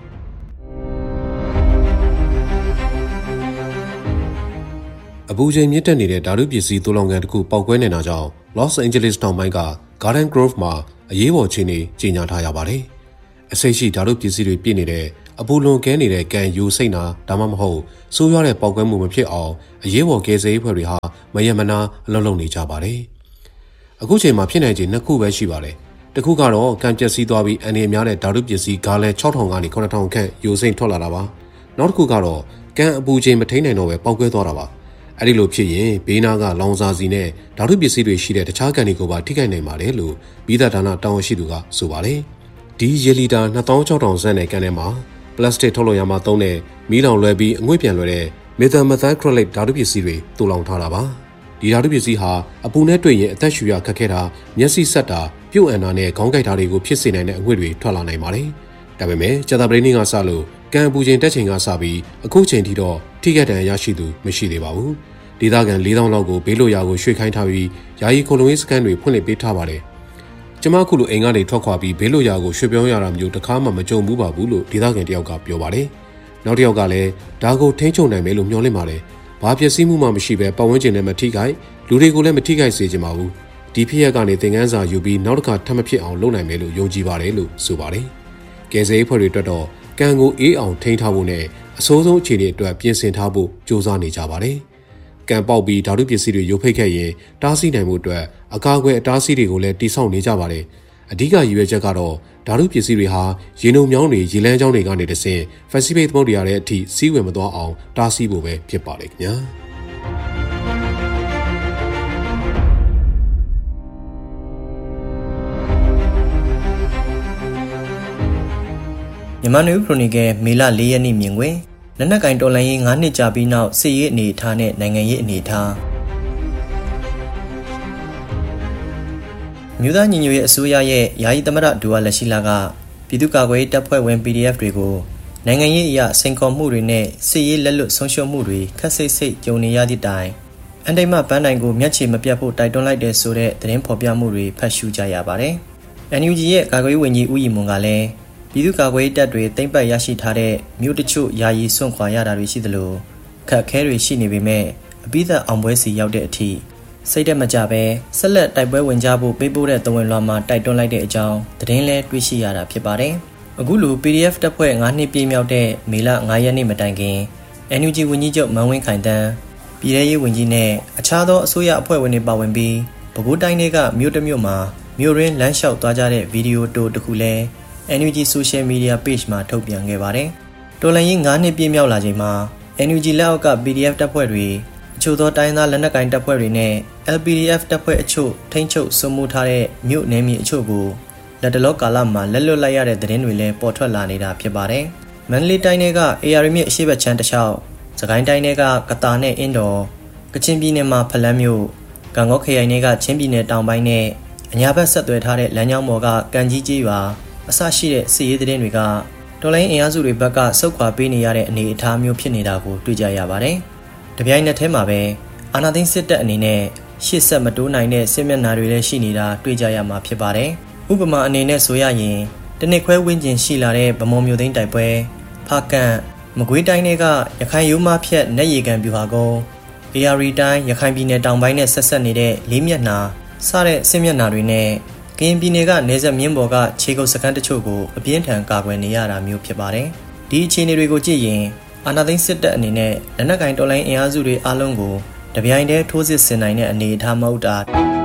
အပူချိန်မြင့်တက်နေတဲ့ဓာတုပစ္စည်းသိုးလောင်ကန်တစ်ခုပေါက်ကွဲနေတာကြောင့် Los Angeles တောင်ပိုင်းက Garden Grove မှာအရေးပေါ်အခြေအနေကြေညာထားရပါတယ်။အဆိပ်ရှိဓာတုပစ္စည်းတွေပြည့်နေတဲ့အပူလွန်ကဲနေတဲ့ကန်ယူစိတ်နာဒါမှမဟုတ်ဆိုးရွားတဲ့ပေါက်ကွဲမှုမဖြစ်အောင်အရေးပေါ်ကယ်ဆယ်ရေးဖွဲ့တွေဟာမယမနာအလုပ်လုပ်နေကြပါတယ်။အခုချိန်မှာဖြစ်နိုင်ခြေနှစ်ခုပဲရှိပါတယ်။တစ်ခုကတော့ကန်ပျက်စီးသွားပြီးအနေအများတဲ့ဓာတုပစ္စည်းဂါလန်ခြောက်ထောင်ကနေခုနှစ်ထောင်ခန့်ယူစိမ့်ထွက်လာတာပါ။နောက်တစ်ခုကတော့ကန်အပူချိန်မထိန်နိုင်တော့ပဲပေါက်ကွဲသွားတာပါ။အဲ့ဒီလိုဖြစ်ရင်ဘေးနားကလောင်စာစီနဲ့ဓာတုပစ္စည်းတွေရှိတဲ့တခြားကန်တွေကိုပါထိခိုက်နိုင်ပါတယ်လို့မိသားဌာနတာဝန်ရှိသူကဆိုပါတယ်။ဒီရေလီတာနှစ်သောင်းခြောက်ထောင်ဆန့်တဲ့ကန်ထဲမှာပလတ်စတစ်ထုတ်လုပ်ရမှာသုံးတဲ့မီးလောင်လွယ်ပြီးအငွေ့ပြန်လွယ်တဲ့မက်သမက်သိုက်ခရိုလိတ်ဓာတုပစ္စည်းတွေတူလောင်ထားတာပါဒီဓာတုပစ္စည်းဟာအပူနဲ့တွေ့ရင်အသက်ရှူရခက်ခဲတာမျက်စိဆက်တာပြုတ်အန်တာနဲ့ခေါင်းကိုက်တာတွေကိုဖြစ်စေနိုင်တဲ့အငွေ့တွေထွက်လာနိုင်ပါတယ်ဒါပေမဲ့ကြာသပတေးနေ့ကစလို့ကန်အပူချိန်တက်ချိန်ကစပြီးအခုချိန်ထိတော့ထိခိုက်ဒဏ်ရာရရှိသူမရှိသေးပါဘူးဒေသခံလေးသောင်းလောက်ကိုဘေးလွတ်ရာကိုရွှေ့ခိုင်းထားပြီးယာယီခိုလုံရေးစခန်းတွေဖွင့်လှစ်ပေးထားပါတယ်ကျမခုလိုအိမ်ကနေထွက်ခွာပြီးဘေးလွတ်ရာကိုရွှေ့ပြောင်းရတာမျိုးတစ်ခါမှမကြုံဘူးပါဘူးလို့ဒေသခံတယောက်ကပြောပါတယ်။နောက်တစ်ယောက်ကလည်းဒါကိုထိန်းချုပ်နိုင်မယ်လို့မျှော်လင့်ပါတယ်။ဘာပျက်စီးမှုမှမရှိဘဲပတ်ဝန်းကျင်နဲ့မထိခိုက်လူတွေကိုလည်းမထိခိုက်စေချင်ပါဘူး။ဒီဖြစ်ရပ်ကနေသင်ခန်းစာယူပြီးနောက်တစ်ခါထပ်မဖြစ်အောင်လုပ်နိုင်မယ်လို့ယုံကြည်ပါတယ်လို့ဆိုပါတယ်။ကယ်ဆယ်ရေးဖွဲ့တွေအတွက်တော့ကံကိုအေးအောင်ထိန်းထားဖို့နဲ့အဆိုးဆုံးအခြေအနေအတွက်ပြင်ဆင်ထားဖို့ကြိုးစားနေကြပါတယ်။ကံပေါက်ပြီးဓာတုပစ္စည်းတွေရုပ်ဖိတ်ခဲ့ရင်တားဆီးနိုင်မှုအတွက်အကာအကွယ်အတားဆီးတွေကိုလည်းတိစောက်နေကြပါတယ်။အဓိကရည်ရွယ်ချက်ကတော့ဓာတုပစ္စည်းတွေဟာရေနုံမြောင်းတွေရေလန်းချောင်းတွေကနေတဆင့် Pacific သမုဒ္ဒရာရဲ့အထိစီးဝင်မသွားအောင်တားဆီးဖို့ပဲဖြစ်ပါလေခင်ဗျာ။မြန်မာနွေခရိုနီကယ်မေလ၄ရက်နေ့မြင်ကွင်းလက်နက်ကင်တော်လှန်ရေး၅နှစ်ကြာပြီးနောက်စစ်ရေးအနေအထားနဲ့နိုင်ငံရေးအနေအထားမြို့သားညီညွတ်ရေးအစိုးရရဲ့ယာယီသမ္မတဒူဝါလက်ရှိလာကပြည်သူ့ကာကွယ်ရေးတပ်ဖွဲ့ဝင် P D F တွေကိုနိုင်ငံရေးအရာစိန်ခေါ်မှုတွေနဲ့စစ်ရေးလက်လွတ်ဆုံးရှုံးမှုတွေခက်စိတ်စိတ်ကြုံနေရသည့်တိုင်အန်တိတ်မပန်းတိုင်ကိုမျက်ခြေမပြတ်ဖို့တိုက်တွန်းလိုက်တဲ့ဆိုတဲ့သတင်းဖော်ပြမှုတွေဖတ်ရှုကြရပါတယ်။ N U G ရဲ့ကာကွယ်ရေးဝန်ကြီးဦးရီမွန်ကလည်းပြည်သူ့ကာကွယ်ရေးတပ်တွေသိမ်းပိုက်ရရှိထားတဲ့မြို့တချို့ယာယီစွန့်ခွာရတာတွေရှိသလိုခက်ခဲတွေရှိနေပေမဲ့အပိသက်အောင်ပွဲစီရောက်တဲ့အထိစိတ်တက်မကြပဲဆက်လက်တိုက်ပွဲဝင်ကြဖို့ပေးပို့တဲ့သဝင်လွှာမှာတိုက်တွန်းလိုက်တဲ့အကြောင်းသတင်းလဲတွေ့ရှိရတာဖြစ်ပါတယ်။အခုလို P D F တပ်ဖွဲ့၅နှစ်ပြည့်မြောက်တဲ့မေလ၅ရက်နေ့မတိုင်ခင် N U G ဝန်ကြီးချုပ်မန်းဝင်းခိုင်တန်းပြည်ထရေးဝန်ကြီးနဲ့အခြားသောအစိုးရအဖွဲ့ဝင်တွေပါဝင်ပြီးပဲခူးတိုင်းတွေကမြို့တစ်မြို့မှာမြို့ရင်းလမ်းလျှောက်သွားကြတဲ့ဗီဒီယိုတိုတစ်ခုလဲN U G Social Media Page မှာထုတ်ပြန်ခဲ့ပါတယ်။တော်လှန်ရေး၅နှစ်ပြည့်မြောက်လာချိန်မှာ N U G လက်အောက်က P D F တပ်ဖွဲ့တွေအချို့သောတိုင်းသားလက်နက်ကိုင်တပ်ဖွဲ့တွေနဲ့ L P D F တပ်ဖွဲ့အချို့ထိန်းချုပ်စုံမှုထားတဲ့မြို့နယ်မြေအချို့ကိုလက်တလောကာလမှာလက်လွတ်လိုက်ရတဲ့သတင်းတွေလည်းပေါ်ထွက်လာနေတာဖြစ်ပါတယ်။မန္တလေးတိုင်းက A R မြစ်အရှေ့ဘက်ခြမ်းတစ်လျှောက်စကိုင်းတိုင်းကကတာနဲ့အင်းတော်ကချင်ပြည်နယ်မှာဖလန်းမြို့ကံကောခရိုင်ကချင်းပြည်နယ်တောင်ပိုင်းနဲ့အညာဘက်ဆက်သွယ်ထားတဲ့လမ်းကြောင်းပေါ်ကကံကြီးကျေးရွာအစရှိတဲ့စစ်ရေးသတင်းတွေကတော်လိုင်းအင်အားစုတွေဘက်ကစုခွာပေးနေရတဲ့အနေအထားမျိုးဖြစ်နေတာကိုတွေ့ကြရပါတယ်။တပြိုင်နက်တည်းမှာပဲအာဏာသိမ်းစစ်တပ်အနေနဲ့ရှေ့ဆက်မတိုးနိုင်တဲ့စစ်မျက်နှာတွေလည်းရှိနေတာတွေ့ကြရမှာဖြစ်ပါတယ်။ဥပမာအနေနဲ့ဆိုရရင်တနစ်ခွဲဝန်းကျင်ရှိလာတဲ့ဗမော်မျိုးသိန်းတိုက်ပွဲဖားကန်မကွေးတိုင်းတွေကရခိုင်ရိုးမဖြတ်နယ်ရေကန်ပြူဟာကုန်းအေအာရီတိုင်းရခိုင်ပြည်နယ်တောင်ပိုင်းနဲ့ဆက်ဆက်နေတဲ့လေးမျက်နှာစတဲ့စစ်မျက်နှာတွေနဲ့ကရင်ပြည်နယ်ကနေဆက်မြင်းပေါ်ကခြေကုပ်စခန်းတချို့ကိုအပြင်းထန်ကာကွယ်နေရတာမျိုးဖြစ်ပါတယ်။ဒီအခြေအနေတွေကိုကြည့်ရင်အာဏာသိမ်းစစ်တပ်အနေနဲ့လက်နက်ကင်တော်လှန်အင်အားစုတွေအားလုံးကိုတပြိုင်တည်းထိုးစစ်ဆင်နိုင်တဲ့အနေအထားမဟုတ်တာ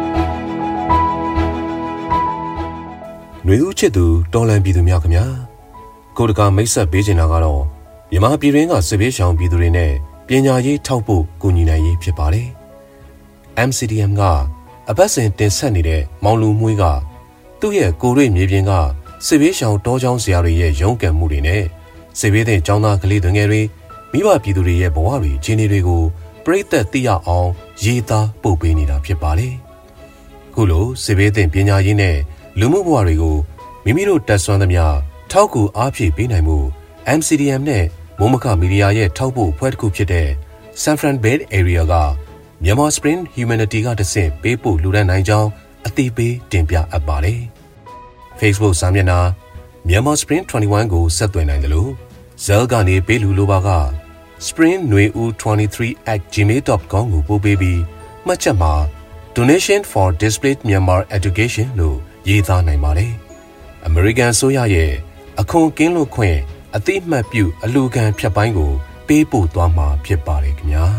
ຫນွေဦးချစ်သူတော်လှန်ပြည်သူများခင်ဗျာကိုတကာမိတ်ဆက်ပေးချင်တာကတော့မြန်မာပြည်ရင်းကစစ်ဘေးရှောင်ပြည်သူတွေနဲ့ပညာရေးထောက်ဖို့ကူညီနိုင်ရေးဖြစ်ပါတယ်။ M C D M ကအပတ်စဉ်တင်ဆက်နေတဲ့မောင်လူမွေးကသူ့ရဲ့ကိုရိမြေပြင်ကစစ်ဘေးရှောင်တောကျောင်းဆရာတွေရဲ့ရုန်းကန်မှုတွေနဲ့စစ်ဘေးတဲ့ကျောင်းသားကလေးတွေငယ်တွေမိဘပြည်သူတွေရဲ့ဘဝတွေအခြေအနေတွေကိုပြည့်သက်သိရအောင်ရေးသားပို့ပေးနေတာဖြစ်ပါတယ်။ခုလိုစစ်ဘေးတဲ့ပညာရေးနဲ့လူမှုဘဝတွေကိုမိမိတို့တက်ဆွမ်းသမျှထောက်ကူအားဖြည့်ပေးနိုင်မှု M C D M နဲ့မိုးမခမီဒီယာရဲ့ထောက်ပို့အဖွဲ့တစ်ခုဖြစ်တဲ့ San Fran Bay Area ကမြန်မာ Spring Humanity ကတဆင့်ပေးပို့လူဒန်းနိုင်ကြောင်းအသိပေးတင်ပြအပ်ပါတယ်။ Facebook စာမျက်နှာမြန်မာ Spring ၂၁ကိုဆက်သွယ်နိုင်တယ်လို့ Zell ကနေပေးလူလိုပါက spring nueu twenty-three at gmail dot com ကိုပို့ပေးပြီးမှတ်ချက်မှာ Donation for Displaced Myanmar Education လို့ရေးသားနိုင်ပါတယ်။ American ဆိုရရဲ့အခွန်ကင်းလွတ်ခွင့်အသိမှတ်ပြုအလူခံဖြတ်ပိုင်းကိုပေးပို့သွားမှာဖြစ်ပါတယ်ခင်ဗျာ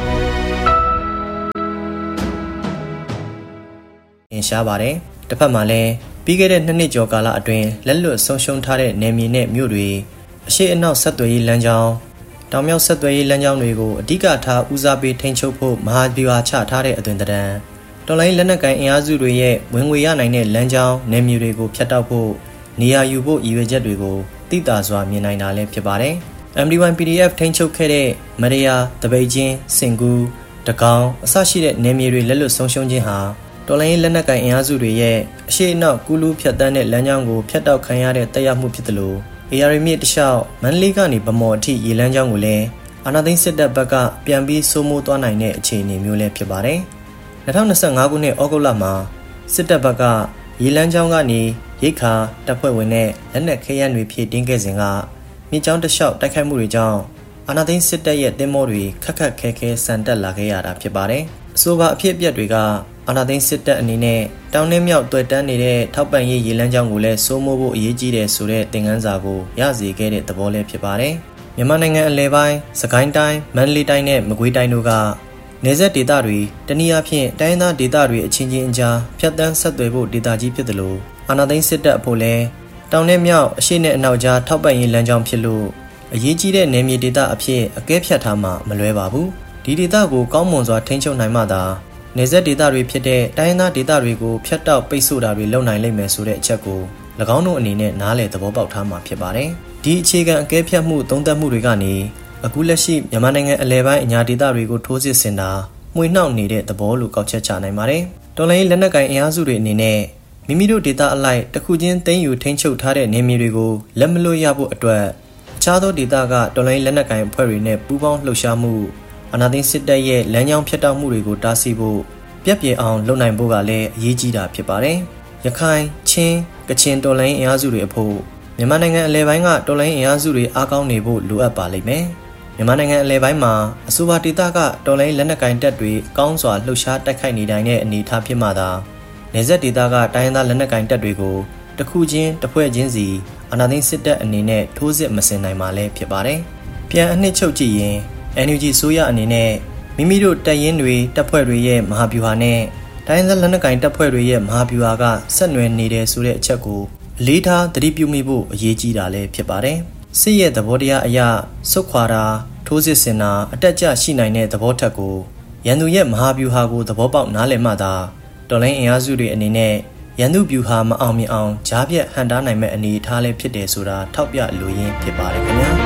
အင်ရှားပါတယ်တစ်ဖက်မှာလည်းပြီးခဲ့တဲ့နှစ်နှစ်ကျော်ကာလအတွင်းလက်လွတ်ဆုံးရှုံးထားတဲ့နယ်မြေနဲ့မြို့တွေအရှိအနောက်ဆက်သွယ်ရေးလမ်းကြောင်းတောင်မြောက်ဆက်သွယ်ရေးလမ်းကြောင်းတွေကိုအဓိကထားဦးစားပေးထိန်းချုပ်ဖို့မဟာဗျူဟာချထားတဲ့အသွင်သဏ္ဍာန်တော်လိုင်းလက်နက်ကိုင်အင်အားစုတွေရဲ့ဝင်ငွေရနိုင်တဲ့လမ်းကြောင်းနယ်မြေတွေကိုဖျက်တောက်ဖို့နေရာယူဖို့ရည်ရွယ်ချက်တွေကိုသိသာစွာမြင်နိုင်တာလည်းဖြစ်ပါတယ်။ M D one P D F ထိန်းချုပ်ခဲ့တဲ့မရယာတပိတ်ချင်းစင်ကူတကောင်အစရှိတဲ့နယ်မြေတွေလက်လွတ်ဆုံးရှုံးခြင်းဟာတော်လိုင်းလက်နက်ကိုင်အင်အားစုတွေရဲ့အရှိအနောက်ကူးလူးဖြတ်တန်းတဲ့လမ်းကြောင်းကိုဖျက်တောက်ခံရတဲ့တက်ရောက်မှုဖြစ်တယ်လို့အေအာရီမြစ်တလျှောက်မန္တလေးကနေဗမော်အထိရေလမ်းကြောင်းကိုလည်းအာဏာသိမ်းစစ်တပ်ဘက်ကပြန်ပြီးစိုးမိုးသွားနိုင်တဲ့အခြေအနေမျိုးလည်းဖြစ်ပါတယ်။၂၀၂၅ခုနှစ်ဩဂုတ်လမှာစစ်တပ်ဘက်ကရေလမ်းကြောင်းကနေရိတ်ခါတပ်ဖွဲ့ဝင်နဲ့လက်နက်ခဲယမ်းတွေဖြည့်တင်းခဲ့စဉ်ကမြစ်ကြောင်းတလျှောက်တိုက်ခိုက်မှုတွေကြောင့်အာဏာသိမ်းစစ်တပ်ရဲ့သင်္ဘောတွေခက်ခက်ခဲခဲဆန်တက်လာခဲ့ရတာဖြစ်ပါတယ်။အဆိုပါအဖြစ်အပျက်တွေကအာဏာသိမ်းစစ်တပ်အနေနဲ့တောင်နဲ့မြောက်တွေ့တန်းနေတဲ့ထောက်ပံ့ရေးရေလမ်းကြောင်းကိုလည်းစိုးမိုးဖို့အရေးကြီးတယ်ဆိုတဲ့သင်ခန်းစာကိုရစေခဲ့တဲ့သဘောလည်းဖြစ်ပါတယ်။မြန်မာနိုင်ငံအလဲပိုင်းစကိုင်းတိုင်းမန္တလေးတိုင်းနဲ့မကွေးတိုင်းတို့ကနယ်စပ်ဒေသတွေတနည်းအားဖြင့်တိုင်းဒေသဒေသတွေအချင်းချင်းအကြားဖြတ်တန်းဆက်သွယ်ဖို့ဒေသကြီးဖြစ်တယ်လို့အာဏာသိမ်းစစ်တပ်အဖို့လဲတောင်နဲ့မြောက်အရှေ့နဲ့အနောက်ကြားထောက်ပံ့ရေးလမ်းကြောင်းဖြစ်လို့အရေးကြီးတဲ့နယ်မြေဒေသအဖြစ်အကဲဖြတ်ထားမှမလွဲပါဘူးဒီဒေသကိုကောင်းမွန်စွာထိန်းချုပ်နိုင်မှသာနယ်စပ်ဒေသတွေဖြစ်တဲ့တိုင်းဒေသဒေသတွေကိုဖျက်တောက်ပိတ်ဆို့တာတွေလုပ်နိုင်လိမ့်မယ်ဆိုတဲ့အချက်ကို၎င်းတို့အနေနဲ့နားလည်သဘောပေါက်ထားမှာဖြစ်ပါတယ်ဒီအခြေခံအကဲဖြတ်မှုသုံးသပ်မှုတွေကနေအခုလက်ရှိမြန်မာနိုင်ငံအလဲပိုင်းအညာဒေသတွေကိုထိုးစစ်ဆင်တာမှွေနှောက်နေတဲ့သဘောလို့ကောက်ချက်ချနိုင်ပါတယ်တော်လိုင်းလက်နက်ကိုင်အင်အားစုတွေအနေနဲ့မိမိတို့ဒေသအလိုက်တစ်ခုချင်းသိမ်းယူထိန်းချုပ်ထားတဲ့နေမြေတွေကိုလက်မလွတ်ရဖို့အတွက်အခြားသောဒေသကတော်လိုင်းလက်နက်ကိုင်အဖွဲ့တွေနဲ့ပူးပေါင်းလှုပ်ရှားမှုအာဏာသိမ်းစစ်တပ်ရဲ့လမ်းကြောင်းဖြတ်တောက်မှုတွေကိုတားဆီးဖို့ပြက်ပြဲအောင်လုပ်နိုင်ဖို့ကလည်းအရေးကြီးတာဖြစ်ပါတယ်။ရခိုင်ချင်းကချင်တော်လိုင်းအင်အားစုတွေအဖို့မြန်မာနိုင်ငံအလဲပိုင်းကတော်လိုင်းအင်အားစုတွေအားကောင်းနေဖို့လိုအပ်ပါလိမ့်မယ်။မြန်မာနိုင်ငံအလဲပိုင်းမှာအဆိုပါဒေသကတော်လိုင်းလက်နက်ကိုင်တပ်တွေကောင်းစွာလှုပ်ရှားတိုက်ခိုက်နေနိုင်တဲ့အနေအထားဖြစ်မှသာနယ်စပ်ဒေသကတိုင်းရင်းသားလက်နက်ကိုင်တပ်တွေကိုတစ်ခုချင်းတစ်ဖွဲ့ချင်းစီအာဏာသိမ်းစစ်တပ်အနေနဲ့ထိုးစစ်မဆင်နိုင်မှာလည်းဖြစ်ပါတယ်။ပြန်အနှစ်ချုပ်ကြည့်ရင် N U G ဆိုရအနေနဲ့မိမိတို့တပ်ရင်းတွေတပ်ဖွဲ့တွေရဲ့မဟာဗျူဟာနဲ့တိုင်းဒေသလက်နက်ကိုင်တပ်ဖွဲ့တွေရဲ့မဟာဗျူဟာကဆက်နွယ်နေတယ်ဆိုတဲ့အချက်ကိုအလေးထားသတိပြုမိဖို့အရေးကြီးတာလည်းဖြစ်ပါတယ်။စစ်ရဲ့သဘောတရားအရစုခွာတာထိုးစစ်ဆင်တာအတက်အကျရှိနိုင်တဲ့သဘောထက်ကိုရန်သူရဲ့မဟာဗျူဟာကိုသဘောပေါက်နားလည်မှသာတော်လိုင်းအင်အားစုတွေအနေနဲ့ရန်သူဗျူဟာမအောင်မြင်အောင်ဂျားပြတ်ဟန်တားနိုင်မဲ့အနေအထားလည်းဖြစ်တယ်ဆိုတာထောက်ပြလိုရင်းဖြစ်ပါတယ်ခင်ဗျာ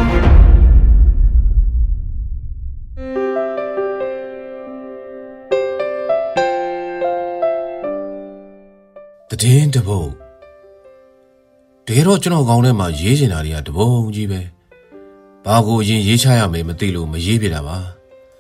တည်င်းတပုတ်တကယ်တော့ကျွန်တော်ကောင်းထဲမှာရေးချင်တာတွေကတပုံကြီးပဲဘာကိုအရင်ရေးချရမယ်မသိလို့မရေးပြတာပါ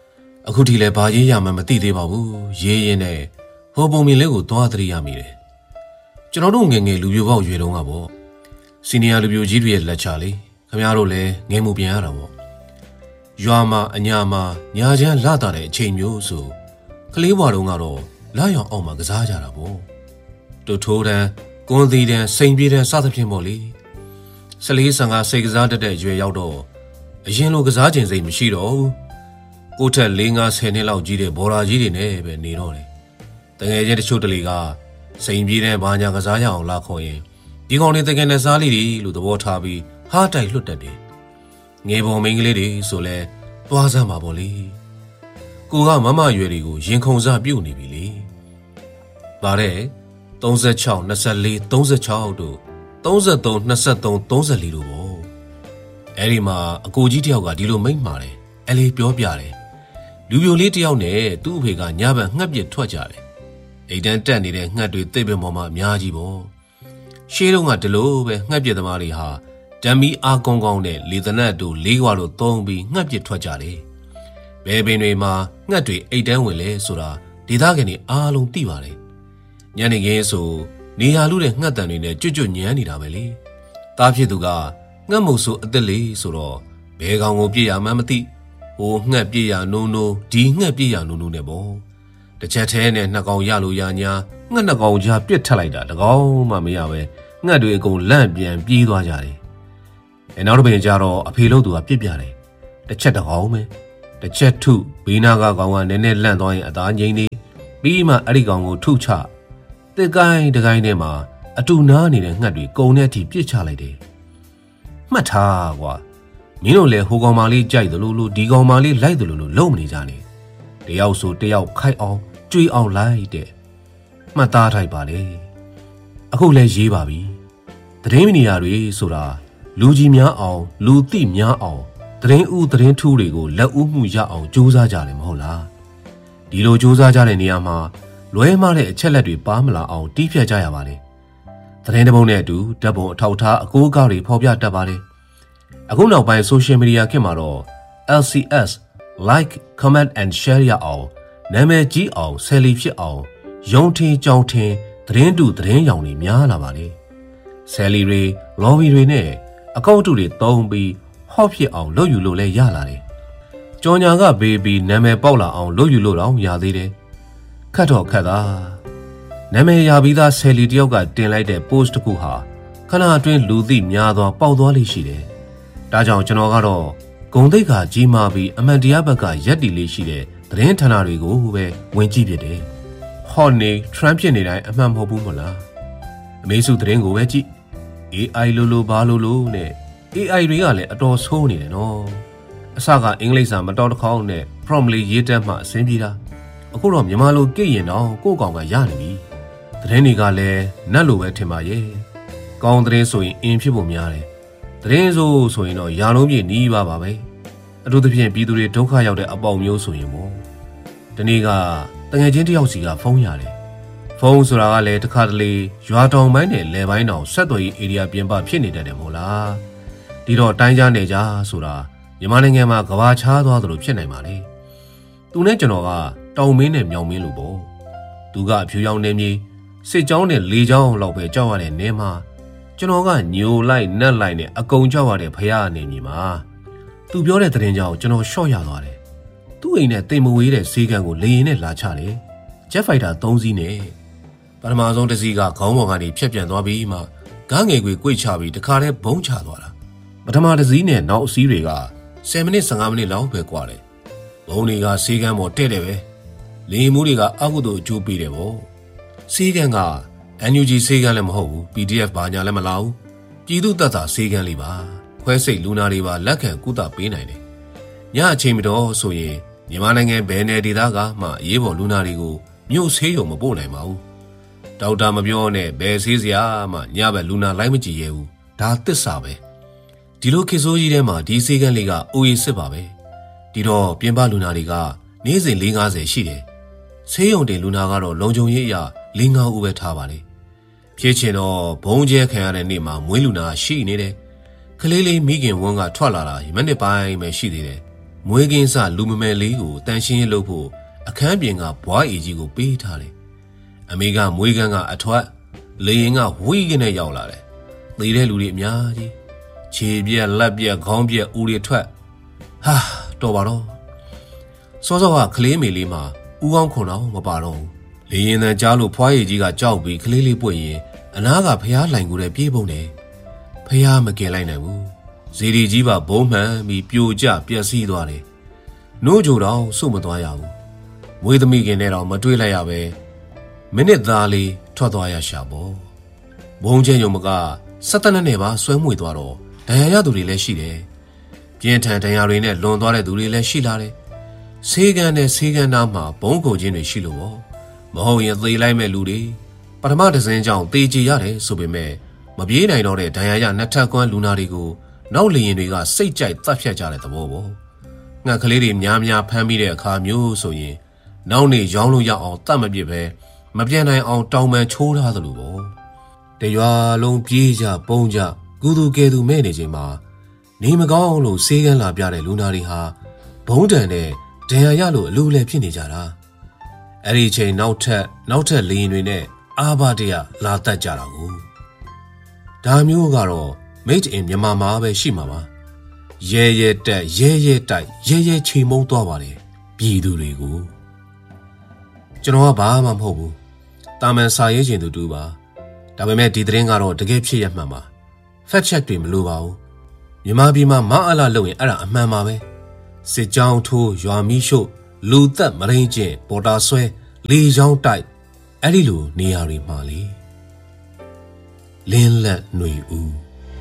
အခုထိလည်းဘာရေးရမှမသိသေးပါဘူးရေးရင်နဲ့ဟောပုံမြင်လေးကိုသွားသတိရမိတယ်ကျွန်တော်တို့ငယ်ငယ်လူပြိုပေါက်ရွေတုံးကပေါ့စီနီယာလူပြိုကြီးတွေရဲ့လက်ချလေးခင်ဗျားတို့လည်းငယ်မှုပြန်ရတာပေါ့ရွာမှာအညာမှာညာချမ်းလာတာတဲ့အချိန်မျိုးဆိုကလေးဘွားတုံးကတော့လာရောင်အောင်မှာကစားကြတာပေါ့တူထိုးတန်းကွန်သီတန်းစိန်ပြေးတန်းစသဖြင့်ပေါ့လေဆလေးဆန်ကစိတ်ကစားတတ်တဲ့ရွယ်ရောက်တော့အရင်လိုကစားခြင်းစိတ်မရှိတော့ဘူးကိုထက်၄၅ဆယ်နှစ်လောက်ကြီးတဲ့ဘော်ရာကြီးတွေနဲ့ပဲနေတော့တယ်တကယ်ချင်းတချို့တလေကစိန်ပြေးတန်းဘာညာကစားရအောင်လာခေါ်ရင်ဒီကောင်လေးတကယ်နဲ့စားလိတွေလို့သဘောထားပြီးဟားတိုက်လွတ်တတ်တယ်ငယ်ပေါ်မိန်းကလေးတွေဆိုလဲသွားစမ်းပါပေါ့လေကိုကမမရွယ်တွေကိုရင်ခုန်စားပြုတ်နေပြီလေဗါတဲ့၃၆ ၂၄ ၃၆တို့၃၃ ၂၃ ၃၄တို့ပေါ့အဲ့ဒီမှာအကိုကြီးတယောက်ကဒီလိုမိန့်မာတယ်အဲ့လေးပြောပြတယ်လူပြိုလေးတယောက်နဲ့သူ့အဖေကညဘက်ငှက်ပစ်ထွက်ကြတယ်အိမ်တန်းတက်နေတဲ့ငှက်တွေသိပ်ပင်ပေါ်မှာအများကြီးပေါ့ရှေးတုန်းကဒီလိုပဲငှက်ပစ်သမားတွေဟာဓမီအားကောင်းကောင်းနဲ့လေသနတ်တို့လေးခွာတို့သုံးပြီးငှက်ပစ်ထွက်ကြတယ်ဘယ်ပင်တွေမှာငှက်တွေအိတ်တန်းဝင်လဲဆိုတာဒေသခံတွေအားလုံးသိပါတယ်ညနေခင်းဆိုနေရာလူတဲ့ငှက်တန်တွေနဲ့ကြွကြွညမ်းနေတာပဲလေတားဖြစ်သူကငှက်မို့ဆိုအသက်လေးဆိုတော့ဘဲကောင်ကိုပြည့်ရမှန်းမသိဟိုငှက်ပြည့်ရနိုးနိုးဒီငှက်ပြည့်ရနိုးနိုးနဲ့ပေါ့တစ်ချက်သေးနဲ့နှစ်ကောင်ရလို့ရညာငှက်နှစ်ကောင်ကြားပြစ်ထက်လိုက်တာတကောင်မှမရပဲငှက်တွေအကုန်လန့်ပြန်ပြေးသွားကြတယ်အဲနောက်တစ်ပင်ကျတော့အဖေလို့သူကပြစ်ပြတယ်တစ်ချက်တကောင်ပဲတစ်ချက်ထုဘေးနာကကောင်ကနည်းနည်းလန့်သွားရင်အသားငိမ့်နေပြီးမှအဲ့ဒီကောင်ကိုထုချတစ်ကိုင်းတစ်ကိုင်းထဲမှာအတူနားနေတဲ့ငှက်တွေကုံတဲ့အထိပြစ်ချလိုက်တယ်မှတ်ထားကွာမင်းတို့လည်းဟိုကောင်မလေးကြိုက်တယ်လို့လို့ဒီကောင်မလေးလိုက်တယ်လို့လို့လုံမနေကြနဲ့တယောက်ဆိုတယောက်ခိုက်အောင်ကြွေးအောင်လိုက်တဲ့မှတ်သားထိုက်ပါလေအခုလည်းရေးပါပြီသတင်းမီဒီယာတွေဆိုတာလူကြီးများအောင်လူသိများအောင်သတင်းဥသတင်းထူးတွေကိုလက်ဦးမှုရအောင်ကြိုးစားကြတယ်မဟုတ်လားဒီလိုကြိုးစားကြတဲ့နေရာမှာလွဲမှားတဲ့အချက်လက်တွေပါမလာအောင်တီးဖြတ်ကြရပါတယ်သတင်းတပုတ်နဲ့အတူဓာတ်ပုံအထောက်ထားအကိုးအကားတွေဖော်ပြတတ်ပါတယ်အခုနောက်ပိုင်း social media ခေတ်မှာတော့ L C S like comment and share ရအောင်နာမည်ကြီးအောင်ဆယ်လီဖြစ်အောင်ယုံထင်ကြောင်ထင်သတင်းတူသတင်းရောင်တွေများလာပါလေဆယ်လီတွေ lobby တွေနဲ့အကောင့်တူတွေတုံးပြီးဟော့ဖြစ်အောင်လုပ်ယူလို့လည်းရလာတယ်ကြော်ညာကဘေးပြီးနာမည်ပေါက်လာအောင်လုပ်ယူလို့တော့ရသေးတယ်ခတ်တော့ခတ်တာနာမည်ရပြီးသားဆယ်လီတယောက်ကတင်လိုက်တဲ့ post တစ်ခုဟာခဏအတွင်းလူသိများသွားပေါက်သွားလိမ့်ရှိတယ်ဒါကြောင့်ကျွန်တော်ကတော့ဂုံတိတ်ခါကြီးမာပြီးအမှန်တရားဘက်ကရက်တီလေးရှိတဲ့သတင်းဌာနတွေကိုပဲဝင်ကြည့်ဖြစ်တယ်ဟော့နေ Trump ဖြစ်နေတိုင်းအမှန်မဟုတ်ဘူးမလားအမေစုသတင်းကိုပဲကြည့် A I လိုလိုဘာလိုလိုနဲ့ A I တွေကလည်းအတော်ဆိုးနေတယ်နော်အစကအင်္ဂလိပ်စာမတော်တခေါင်းနဲ့ prompt လေးရေးတက်မှအဆင်ပြေတာအခုတော့မြန်မာလိုကြည့်ရင်တော့ကိုယ့်ကောင်ကရနေပြီသတင်းတွေကလည်းနတ်လိုပဲထင်ပါရဲ့ကောင်းသတင်းဆိုရင်အင်ဖြစ်ဖို့များတယ်သတင်းဆိုဆိုရင်တော့ရာလုံးပြည့်နီးပါပါပဲအထူးသဖြင့်ပြည်သူတွေဒုက္ခရောက်တဲ့အပေါက်မျိုးဆိုရင်ပေါ့ဒီနေ့ကတငယ်ချင်းတယောက်စီကဖုန်းရတယ်ဖုန်းဆိုတာကလည်းတစ်ခါတလေရွာတောင်ပိုင်းနဲ့လယ်ပိုင်းတောင်ဆက်သွယ်ရေး area ပြင်ပဖြစ်နေတတ်တယ်မို့လားဒီတော့တိုင်းကြားနေကြဆိုတာမြန်မာနိုင်ငံမှာကဘာချားသွားသလိုဖြစ်နိုင်ပါလေသူနဲ့ကျွန်တော်ကတောင်မင်းနဲ့မြောင်မင်းလိုပေါ့သူကအဖြူရောင်နေမြေစစ်ကြောင်းနဲ့လေကြောင်းလောက်ပဲကြောက်ရတဲ့နေမှာကျွန်တော်ကညိုလိုက်နက်လိုက်နဲ့အကုံကြောက်ရတဲ့ဖရာအနေမြေမှာသူပြောတဲ့သတင်းကြောင့်ကျွန်တော်ရှော့ရသွားတယ်သူ့အိမ်နဲ့တိမ်မဝေးတဲ့ဈေးကန်ကိုလေရင်နဲ့လာချတယ်ဂျက်ဖိုက်တာ၃စီးနဲ့ပထမဆုံးတစ်စီးကခေါင်းပေါ်ကနေဖြတ်ပြန်သွားပြီးမှကားငယ်ကွေကွေ့ချပြီးတခါတည်းဘုံချသွားတာပထမတစ်စီးနဲ့နောက်အစီးတွေကဆယ်မိနစ်၁၅မိနစ်လောက်ပဲကွာတယ်ဘုံတွေကဈေးကန်ပေါ်တဲ့တယ်ပဲလေမှုတွေကအကုသို့အကျိုးပေးတယ်ပေါ့ဈေးကန်က N U G ဈေးကန်လည်းမဟုတ်ဘူး P D F ဘာညာလည်းမလာဘူးပြည်သူတပ်သားဈေးကန်လေးပါခွဲစိတ်လူနာတွေပါလက်ခံကုသပေးနိုင်တယ်ညအချိန်မတော်ဆိုရင်မြန်မာနိုင်ငံဘယ်နယ်ဒေသကမှအရေးပေါ်လူနာတွေကိုမြို့ဆေးရုံမပို့နိုင်ပါဘူးဒေါက်တာမပြောနဲ့ဘယ်ဆေးစရာမှညဘက်လူနာလိုက်မကြည့်ရဘူးဒါသစ္စာပဲဒီလိုခေတ်ဆိုးကြီးထဲမှာဒီဆေးကန်လေးကအိုအေစစ်ပါပဲဒီတော့ပြင်ပလူနာတွေကနေ့စဉ်၄၅၀ရှိတယ်ဆေးရုံတင်လူနာကတော့လုံခြုံရေးအရ၄၅ဦးပဲထားပါလေဖြစ်ချင်တော့ဘုံကျဲခံရတဲ့နေ့မှာမွေးလူနာရှိနေတယ်ကလေးလေးမိခင်ဝန်းကထွက်လာတာမိနစ်ပိုင်းပဲရှိသေးတယ်မွေးကင်းစလူမမယ်လေးကိုတန်ရှင်းရေးလုပ်ဖို့အခန်းပြင်ကဘွားအေကြီးကိုပေးထားတယ်အမေကမွေးကန်းကအထွက်လေရင်ကဝီးကင်းနဲ့ရောက်လာတယ်သေတဲ့လူတွေအများကြီးခြေပြက်လက်ပြက်ခေါင်းပြက်ဦးတွေထွက်ဟာတော်ပါတော့စောစောကကလေးမေလေးမှာဦးကောင်းခွန်တော့မပါတော့ဘူးလေရင်တန်ကြားလို့ဖွားရည်ကြီးကကြောက်ပြီးကလေးလေးပွင့်ရင်အနားကဖျားလှိုင်ကိုလည်းပြေးပုံတယ်ဖျားမကင်လိုက်နိုင်ဘူးဇီဒီကြီးပါဘုံမှန်ပြီးပြိုကျပျက်စီးသွားတယ်နိုးကြတော့စုမသွားရဘူးမွေးသမီးခင်နဲ့တော့မတွေ့လိုက်ရပဲမိနစ်သားလေးထွက်သွားရရှာပေါ့ဘုံချင်းယုံမကစက်တနက်နဲ့ပါဆွဲမွေသွားတော့ဒဏ်ရာရသူတွေလည်းရှိတယ်ပြင်းထန်ဒဏ်ရာတွေနဲ့လွန်သွားတဲ့သူတွေလည်းရှိလာတယ်ဆေးကန်နဲ့ဆေးကန်သားမှာဘုံကုန်ချင်းတွေရှိလို့ပေါ့မဟုတ်ရင်သေလိုက်မဲ့လူတွေပထမတစ်စင်းကြောင့်သေချေရတယ်ဆိုပေမဲ့မပြေးနိုင်တော့တဲ့ဒဏ်ရာရနှစ်ထပ်ကွမ်းလူနာတွေကိုနောက်လျင်တွေကစိတ်ကြိုက်တတ်ဖြတ်ကြတဲ့သဘောပေါ့ငှက်ကလေးတွေများများဖမ်းပြီးတဲ့အခါမျိုးဆိုရင်နောက်နေရောင်းလို့ရအောင်တတ်မပြစ်ပဲမပြတ်နိုင်အောင်တောင်းပန်ချိုးထားသလိုပေါ့တရွာလုံးပြေးကြပုံကြကူသူကဲသူမဲ့နေချိန်မှာနေမကောင်းလို့ဆေးကန်းလာပြတဲ့လူနာတွေဟာဘုံတန်နဲ့ဒဏ်ရာရလို့အလိုလဲဖြစ်နေကြတာအဲ့ဒီချိန်နောက်ထပ်နောက်ထပ်လေရင်တွေနဲ့အာဘတရလာတတ်ကြတာကိုဒါမျိုးကတော့ made in မြန်မာမှာပဲရှိမှာပါရဲရဲတက်ရဲရဲတိုက်ရဲရဲချိန်မုံသွားပါတယ်ပြည်သူတွေကိုကျွန်တော်ကဘာမှမဟုတ်ဘူးတာမန်စာရေးခြင်းသူတူပါဒါပေမဲ့ဒီသတင်းကတော့တကယ်ဖြစ်ရမှန်ပါ fact check တွေမလိုပါဘူးမြန်မာပြည်မှာမအားလာလုပ်ရင်အဲ့ဒါအမှန်ပါပဲစစ်ကြောင်းထိုးရွာမီးရှို့လူသက်မရင်းကျင်ပေါ်တာဆွဲလေချောင်းတိုက်အဲ့ဒီလိုနေရာတွေမှာလေလင်းလက်ຫນွေဦး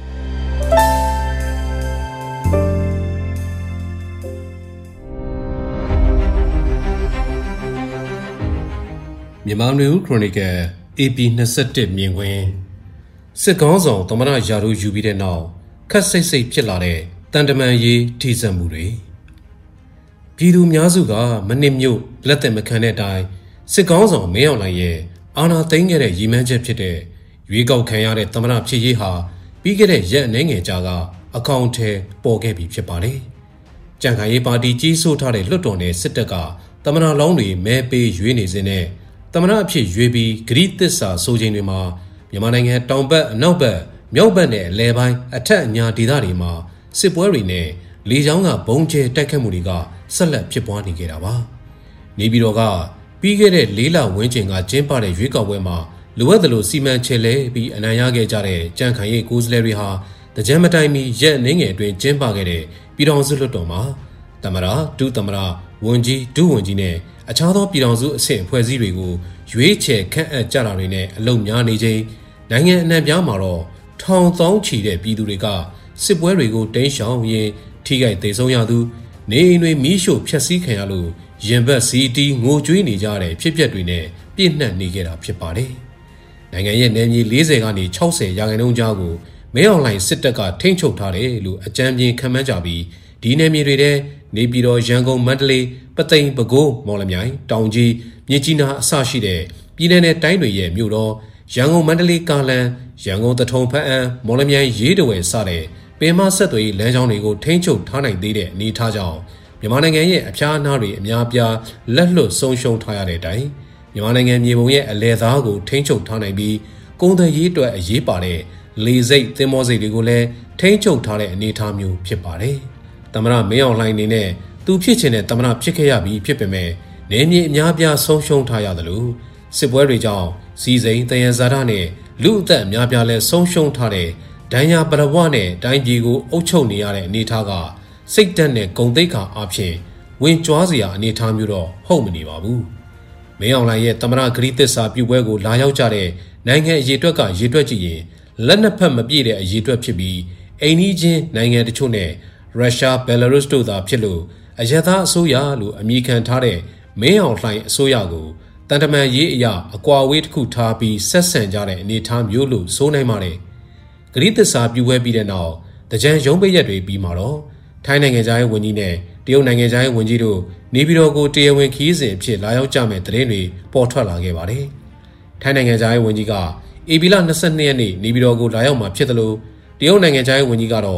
မြန်မာနွေဦးခရိုနီကယ် အေ ပီ ၂၁ မြင်ကွင်းစစ်ကောင်းဆောင်သမ္မတရာထူးယူပြီးတဲ့နောက်ခက်စိတ်စိတ်ဖြစ်လာတဲ့တန်တမန်ရေးထိစပ်မှုတွေပြည်သူများစုကမနစ်မြို့လက်သက်မခံတဲ့အတိုင်းစစ်ကောင်းဆောင်မင်းအောင်လှိုင်ရဲ့အာဏာသိမ်းခဲ့တဲ့ရည်မှန်းချက်ဖြစ်တဲ့ရွေးကောက်ခံရတဲ့သမ္မတဖြစ်ရေးဟာပြီးခဲ့တဲ့ရက်အနည်းငယ်ကြာကအကောင့်ထဲပေါ်ခဲ့ပြီးဖြစ်ပါတယ်။ကြံ့ခိုင်ရေးပါတီကြီးစိုးထားတဲ့လွှတ်တော်နယ်စစ်တပ်ကသမ္မတလောင်းတွေမဲပေးရွေးနေစဉ်နဲ့သမ္မတအဖြစ်ရွေးပြီးဂရိသစ္စာဆိုချိန်တွေမှာမြန်မာနိုင်ငံတောင်ဘက်အနောက်ဘက်မြောက်ဘက်နဲ့အလဲပိုင်းအထက်အညာဒေသတွေမှာစစ်ပွဲတွေနဲ့လေကြောင်းကဘုံကျဲတိုက်ခတ်မှုတွေကဆက်လက်ဖြစ်ပွားနေကြတာပါ။နေပြည်တော်ကပြီးခဲ့တဲ့လေးလဝန်းကျင်ကကျင်းပတဲ့ရွေးကောက်ပွဲမှာလိုအပ်သလိုစီမံချက်လဲပြီးအနိုင်ရခဲ့ကြတဲ့ကြံ့ခိုင်ရေးကိုယ်စားလှယ်တွေဟာတကြံမတိုင်မီရက်နှင်းငယ်အတွင်းကျင်းပခဲ့တဲ့ပြည်ထောင်စုလွှတ်တော်မှာသမ္မတဒုသမ္မတဝန်ကြီးဒုဝန်ကြီးနဲ့အခြားသောပြည်ထောင်စုအဆင့်အဖွဲ့အစည်းတွေကိုရွေးချယ်ခန့်အပ်ကြတာတွေနဲ့အလုံများနေချိန်နိုင်ငံအနှံ့ပြားမှာတော့ထောင်သောင်းချီတဲ့ပြည်သူတွေကစစ်ပွဲတွေကိုတိမ်းရှောင်ရင်းထိခိုက်ဒေဆုံးရသူနေအိမ်တွေမီးရှို့ဖျက်ဆီးခံရလို့ရင်ဘတ်စီတီငိုကြွေးနေကြတဲ့ဖြစ်ပျက်တွေနဲ့ပြည့်နှက်နေခဲ့တာဖြစ်ပါတယ်။နိုင်ငံရဲ့နယ်မြေ၄၀ကနေ၆၀ရာခိုင်နှုန်းကြားကိုမဲအွန်လိုင်းစစ်တပ်ကထိန်းချုပ်ထားတယ်လို့အကြမ်းပြင်းခန့်မှန်းကြပြီးဒီနယ်မြေတွေထဲနေပြည်တော်ရန်ကုန်မန္တလေးပသိမ်ပဲခူးမော်လမြိုင်တောင်ကြီးမြစ်ကြီးနားအစရှိတဲ့ပြည်내နဲ့တိုင်းတွေရဲ့မြို့တော်ရန်ကုန်မန္တလေးကားလမ်းရန်ကုန်တထုံဖက်အံမော်လမြိုင်ရေးတဝယ်စတဲ့ပင်မဆက်သွယ်ရေးလမ်းကြောင်းတွေကိုထိန်းချုပ်ထားနိုင်သေးတဲ့အနေအထားကြောင့်မြန်မာနိုင်ငံရဲ့အဖျားအနားတွေအများပြားလက်လွတ်ဆုံးရှုံးထားရတဲ့အတိုင်းမြန်မာနိုင်ငံမြေပုံရဲ့အလဲသားကိုထိန်းချုပ်ထားနိုင်ပြီးကုန်သွယ်ရေးအတွက်အရေးပါတဲ့လေစိတ်သင်္ဘောစိတ်တွေကိုလည်းထိန်းချုပ်ထားတဲ့အနေအထားမျိုးဖြစ်ပါတယ်။သမ္မတမင်းအောင်လှိုင်အနေနဲ့သူဖြစ်ချင်တဲ့သမ္မတဖြစ်ခဲ့ရပြီးဖြစ်ပေမဲ့နေမြေအများပြားဆုံးရှုံးထားရသလိုစစ်ပွဲတွေကြောင့်စီစိန်တယံဇာတနဲ့လူအသက်အများပြားလဲဆုံးရှုံးထားတဲ့ဒဏ်ရာပရဝနဲ့တိုင်းပြည်ကိုအုပ်ချုပ်နေရတဲ့အနေအထားကစိတ်တက်နဲ့ဂုံသိက္ခာအဖြစ်ဝင်ကြွားစရာအနေအထားမျိုးတော့ဟုတ်မနေပါဘူး။မင်းအောင်လှိုင်ရဲ့သမ္မတဂရိသစ္စာပြုပွဲကိုလာရောက်ကြတဲ့နိုင်ငံအရေးအတွက်ကရေတွက်ကြည့်ရင်လက်နှစ်ဖက်မပြည့်တဲ့အရေးအတွက်ဖြစ်ပြီးအိမ်နီးချင်းနိုင်ငံတချို့နဲ့ရုရှားဘယ်လာရုစ်တို့သာဖြစ်လို့အယက်သားအစိုးရလို့အမည်ခံထားတဲ့မင်းအောင်လှိုင်အစိုးရကိုတန်တမန်ရေးအရာအကွာအဝေးတစ်ခုထားပြီးဆက်ဆံကြတဲ့အနေအထားမျိုးလို့ဆိုနိုင်ပါတယ်။ဂရိသစ္စာပြုပွဲပြီးတဲ့နောက်တကြံရုံးပိတ်ရက်တွေပြီးမှာတော့ထိုင်းနိုင်ငံသားရဲ့ဝန်ကြီးနဲ့တရုတ်နိုင်ငံသားရဲ့ဝန်ကြီးတို့နေပြည်တော်ကိုတရားဝင်ခီးစဉ်အဖြစ်လာရောက်ကြမဲ့သတင်းတွေပေါ်ထွက်လာခဲ့ပါတယ်။ထိုင်းနိုင်ငံသားရဲ့ဝန်ကြီးကဧပြီလ၂၂ရက်နေ့နေပြည်တော်ကိုလာရောက်မှာဖြစ်တယ်လို့တရုတ်နိုင်ငံသားရဲ့ဝန်ကြီးကတော့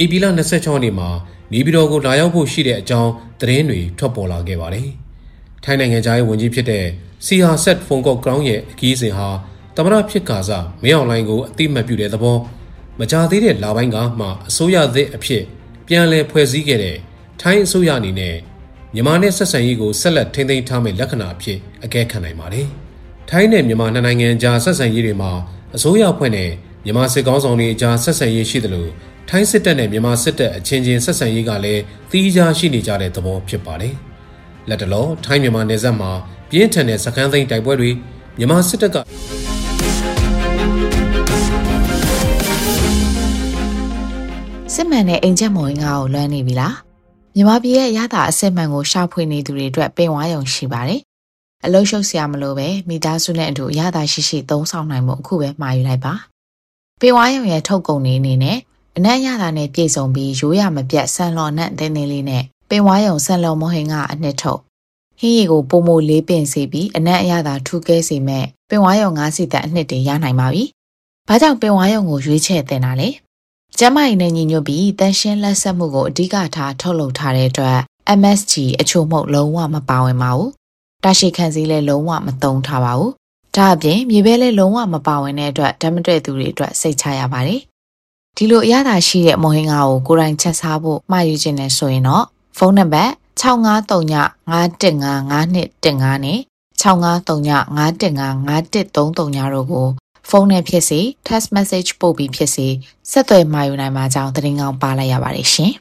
ဧပြီလ၂၆ရက်နေ့မှာနေပြည်တော်ကိုလာရောက်ဖို့ရှိတဲ့အကြောင်းသတင်းတွေထွက်ပေါ်လာခဲ့ပါတယ်။ထိုင်းနိုင်ငံသားရေးဝန်ကြီးဖြစ်တဲ့စီဟာဆက်ဖုန်ကော့ကရောင်းရဲ့အကြီးအစဉ်ဟာသမရဖြစ်ကာစားမင်းအောင်လှိုင်ကိုအတိမတ်ပြုတဲ့သဘောမကြသေးတဲ့လပိုင်းကမှအစိုးရသစ်အဖြစ်ပြန်လည်ဖွဲ့စည်းခဲ့တဲ့ထိုင်းအစိုးရအနေနဲ့မြန်မာနဲ့ဆက်ဆံရေးကိုဆက်လက်ထိန်းသိမ်းထားမယ့်လက္ခဏာအဖြစ်အကဲခတ်နိုင်ပါတယ်။ထိုင်းနဲ့မြန်မာနှစ်နိုင်ငံကြားဆက်ဆံရေးတွေမှာအစိုးရအဖွဲ့နဲ့မြန်မာစစ်ကောင်ဆောင်တွေအကြားဆက်ဆံရေးရှိသလိုထိုင်းစစ်တပ်နဲ့မြန်မာစစ်တပ်အချင်းချင်းဆက်ဆံရေးကလည်းသီးခြားရှိနေကြတဲ့သဘောဖြစ်ပါတယ်။လက်တလောထိုင်းမြန်မာနယ်စပ်မှာပြင်းထန်တဲ့စခန်းသိမ်းတိုက်ပွဲတွေမြန်မာစစ်တပ်ကစစ်မှန်တဲ့အိမ်ချက်မော်ရင်ကိုလွှမ်းနေပြီလားမြန်မာပြည်ရဲ့ရတာအစစ်မှန်ကိုရှာဖွေနေသူတွေအတွက်ပင်ဝါရုံရှိပါတယ်အလုံးရှုပ်စရာမလိုပဲမိသားစုနဲ့အတူရတာရှိရှိသုံးဆောင်နိုင်မှုအခုပဲမှာယူလိုက်ပါပင်ဝါရုံရဲ့ထုတ်ကုန်နေအနေနဲ့အနက်ရတာနဲ့ပြည့်စုံပြီးရိုးရမပြတ်ဆန်လော်နဲ့တင်းတင်းလေးနဲ့ပင်ဝါရုံဆန်လော်မော်ဟင်ကအနှစ်ထုတ်ဟင်းရီကိုပုံမိုလေးပင်စေပြီးအနက်အရသာထူးကဲစေမဲ့ပင်ဝါရုံငါးစီတက်အနှစ်တွေရနိုင်ပါပြီဘာကြောင့်ပင်ဝါရုံကိုရွေးချယ်တင်တာလဲကျမကြီးနဲ့ညီညွတ်ပြီးတန်ရှင်းလက်ဆက်မှုကိုအဓိကထားထုတ်လုပ်ထားတဲ့အတွက် M S G အချို့မှုလုံးဝမပါဝင်ပါဘူး။တာရှိခံစည်းလည်းလုံးဝမသုံးထားပါဘူး။ဒါအပြင်မြေပဲလည်းလုံးဝမပါဝင်တဲ့အတွက်ဓာတ်မတွေ့သူတွေအတွက်စိတ်ချရပါတယ်။ဒီလိုအရသာရှိတဲ့မော်ဟင်္ဂါကိုကိုယ်တိုင်ချက်စားဖို့မှာယူခြင်းနဲ့ဆိုရင်တော့ဖုန်းနံပါတ်၆၅၃ည၅၁၅၅၂၁၅နဲ့၆၅၃ည၅၁၅၅၅၁၃၃တို့ကိုဖုန်းနဲ့ဖြစ်စေ text message ပို့ပြီးဖြစ်စေဆက်သွယ်မှာယူနိုင်မှာကြောင်းသတင်းကောင်းပါလိုက်ရပါတယ်ရှင်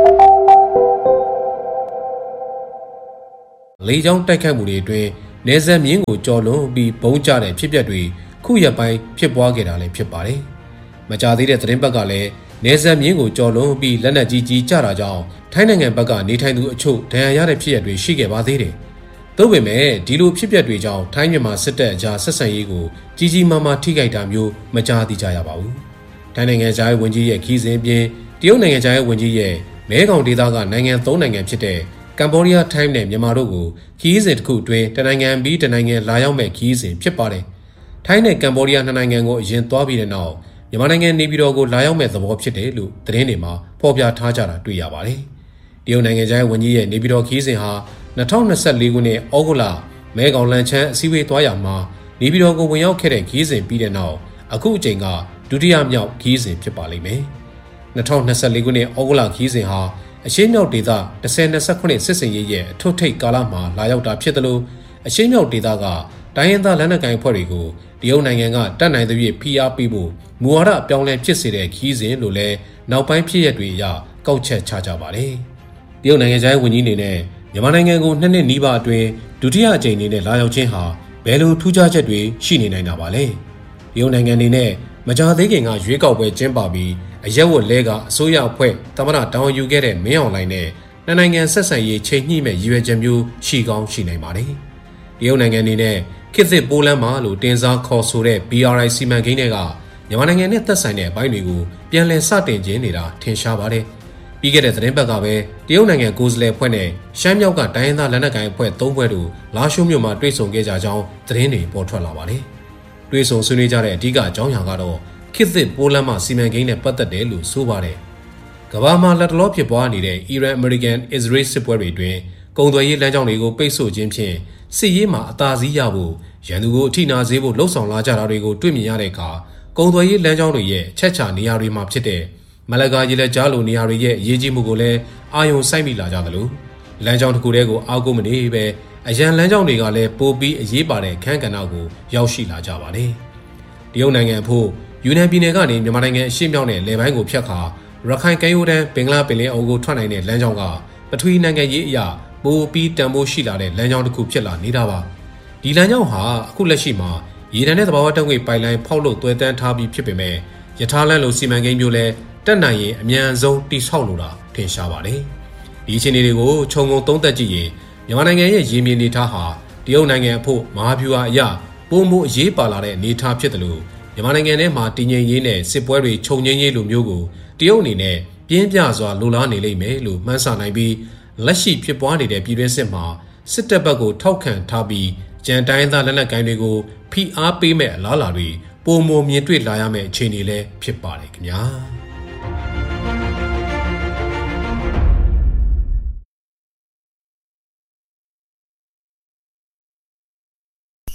။လေကြောင်းတိုက်ခတ်မှုတွေအတွင်းနေဆက်မြင်းကိုကြော်လွန်ပြီးဘုံကျတဲ့ဖြစ်ပျက်တွေခုရက်ပိုင်းဖြစ်ပွားခဲ့တာလည်းဖြစ်ပါတယ်။မကြာသေးတဲ့သတင်းပတ်ကလည်းနေဆက်မြင်းကိုကြော်လွန်ပြီးလက်နက်ကြီးကြီးကျတာကြောင့်ထိုင်းနိုင်ငံဘက်ကနေထိုင်သူအချို့ဒဏ်ရာရတဲ့ဖြစ်ရပ်တွေရှိခဲ့ပါသေးတယ်။သို့ပေမဲ့ဒီလိုဖြစ်ပျက်တွေကြောင့်ထိုင်းမြန်မာစစ်တပ်အကြားဆက်ဆံရေးကိုကြီးကြီးမားမားထိခိုက်တာမျိုးမကြားသိကြရပါဘူး။ထိုင်းနိုင်ငံသားဝန်ကြီးရဲ့ခီးစဉ်အပြင်တရုတ်နိုင်ငံသားဝန်ကြီးရဲ့မဲခေါင်ဒေသကနိုင်ငံသုံးနိုင်ငံဖြစ်တဲ့ကမ်ဘောဒီးယားထိုင်းနဲ့မြန်မာတို့ကိုခီးစဉ်တစ်ခုအတွင်းတနိုင်ငံပြီးတနိုင်ငံလာရောက်မဲ့ခီးစဉ်ဖြစ်ပါတယ်။ထိုင်းနဲ့ကမ်ဘောဒီးယားနှစ်နိုင်ငံကိုအရင်သွားပြီးတဲ့နောက်မြန်မာနိုင်ငံနေပြည်တော်ကိုလာရောက်မဲ့သဘောဖြစ်တယ်လို့သတင်းတွေမှာဖော်ပြထားကြတာတွေ့ရပါတယ်။တရုတ်နိုင်ငံသားဝန်ကြီးရဲ့နေပြည်တော်ခီးစဉ်ဟာ၂၀၂၄ခုနှစ်ဩဂုတ်လမဲခေါင်လန်ချန်းအစည်းအဝေးသွားရမှာနေပြည်တော်ကိုဝင်ရောက်ခဲ့တဲ့ခီးစဉ်ပြီးတဲ့နောက်အခုအချိန်ကဒုတိယမြောက်ခီးစဉ်ဖြစ်ပါလိမ့်မယ်။၂၀၂၄ခုနှစ်ဩဂုတ်လခီးစဉ်ဟာအရှေ့မြောက်ဒေသ၁၀၂၇စစ်စင်ရေးရဲ့အထွတ်ထိပ်ကာလမှာလာရောက်တာဖြစ်တယ်လို့အရှေ့မြောက်ဒေသကတိုင်းရင်းသားလက်နက်ကိုင်အဖွဲ့တွေကိုတရုတ်နိုင်ငံကတတ်နိုင်သဖြင့်ဖိအားပေးဖို့မူဝါဒအပြောင်းလဲဖြစ်စေတဲ့ခီးစဉ်လို့လည်းနောက်ပိုင်းဖြစ်ရပ်တွေအရကောက်ချက်ချကြပါတယ်။တရုတ်နိုင်ငံသားဝန်ကြီးအနေနဲ့မြန်မာနိုင်ငံကိုနှစ်နှစ်နီးပါးအတွင်းဒုတိယအကြိမ်အနေနဲ့လာရောက်ခြင်းဟာဘယ်လိုထူးခြားချက်တွေရှိနေနိုင်တာပါလဲ။တရုတ်နိုင်ငံအနေနဲ့မကြာသေးခင်ကရွေးကောက်ပွဲကျင်းပပြီးအရက်ဝတ်လဲကအစိုးရအဖွဲ့သမ္မတတောင်းယူခဲ့တဲ့မင်းအောင်လှိုင်နဲ့နှစ်နိုင်ငံဆက်ဆံရေးချိန်ညှိမဲ့ရည်ရွယ်ချက်မျိုးရှိကောင်းရှိနိုင်ပါတယ်။တရုတ်နိုင်ငံအနေနဲ့ခေတ်သစ်ပိုလန်မှာလို့တင်စားခေါ်ဆိုတဲ့ B R I စီမံကိန်းတွေကမြန်မာနိုင်ငံနဲ့သက်ဆိုင်တဲ့အပိုင်းတွေကိုပြန်လည်စတင်ခြင်းနေတာထင်ရှားပါတယ်။ပြီးခဲ့တဲ့သတင်းပတ်ကပဲတရုတ်နိုင်ငံကိုယ်စားလှယ်အဖွဲ့နဲ့ရှမ်းမြောက်ကတိုင်းရင်းသားလက်နက်ကိုင်အဖွဲ့သုံးဖွဲ့တို့လာရှိုးမြို့မှာတွေ့ဆုံခဲ့ကြကြောင်းသတင်းတွေပေါ်ထွက်လာပါတယ်။တွေ့ဆုံဆွေးနွေးကြတဲ့အဓိကအကြောင်းအရာကတော့ခေတ်သစ်ပိုလန်မှာစီမံကိန်းနဲ့ပတ်သက်တယ်လို့ဆိုပါတယ်။ကမ္ဘာမှာလက်တလောဖြစ်ပွားနေတဲ့အီရန်အမေရိကန်အစ္စရေးစစ်ပွဲတွေအတွင်းကုန်သွယ်ရေးလမ်းကြောင်းတွေကိုပိတ်ဆို့ခြင်းဖြင့်စစ်ရေးမှာအသာစီးရဖို့ရန်သူကိုအထိနာစေဖို့လှုံ့ဆော်လာကြတာတွေကိုတွေ့မြင်ရတဲ့အခါကုန်သွယ်ရေးလမ်းကြောင်းတွေရဲ့ချက်ချနေရာတွေမှာဖြစ်တဲ့မလကာရေလက်ကြားလိုနေရာတွေရဲ့အရေးကြီးမှုကိုလည်းအာရုံစိုက်မိလာကြသလိုလမ်းကြောင်းတစ်ခုတည်းကိုအားကိုးမနေပဲအရန်လမ်းကြောင်းတွေကလည်းပိုပြီးအရေးပါတဲ့ခန်းကဏ္ဍကိုရောက်ရှိလာကြပါတယ်။တရုတ်နိုင်ငံအဖို့ယူနန်ပြည်နယ်ကနေမြန်မာနိုင်ငံအရှေ့မြောက်နဲ့လယ်ပိုင်းကိုဖြတ်ခါရခိုင်ကမ်းရိုးတန်းဘင်္ဂလားပင်လယ်အော်ကိုထွက်နိုင်တဲ့လမ်းကြောင်းကပထဝီနိုင်ငံရေးအရာပိုပြီးတန်ဖိုးရှိလာတဲ့လမ်းကြောင်းတစ်ခုဖြစ်လာနေတာပါ။ဒီလမ်းကြောင်းဟာအခုလက်ရှိမှာရေတံတဲ့သဘာဝတက်ငွေပိုက်လိုင်းဖောက်လို့တွဲတန်းထားပြီးဖြစ်ပေမဲ့ယထာလန်းလိုစီမံကိန်းမျိုးလဲတက်နိုင်ရင်အမြန်ဆုံးတိဆောက်လိုတာထင်ရှားပါတယ်။ဒီအခြေအနေတွေကိုခြုံငုံသုံးသပ်ကြည့်ရင်မြန်မာနိုင်ငံရဲ့ရေမြေနေထားဟာတရုတ်နိုင်ငံအဖို့မဟာဗျူဟာအရာပုံမှုအရေးပါလာတဲ့အနေအထားဖြစ်တယ်လို့မြန်မာနိုင်ငံထဲမှာတည်ငြိမ်ရေးနဲ့စစ်ပွဲတွေခြုံငင်းရေးလိုမျိုးကိုတရုတ်အနေနဲ့ပြင်းပြစွာလိုလားနေလိမ့်မယ်လို့မှန်းဆနိုင်ပြီးလက်ရှိဖြစ်ပွားနေတဲ့ပြည်တွင်းစစ်မှာစစ်တပ်ဘက်ကိုထောက်ခံထားပြီးကြံတိုင်းသားလက်နက်ကိုင်တွေကိုဖိအားပေးမဲ့အလားအလာတွေပုံမမြင်တွေ့လာရမယ့်အခြေအနေလည်းဖြစ်ပါတယ်ခင်ဗျာ။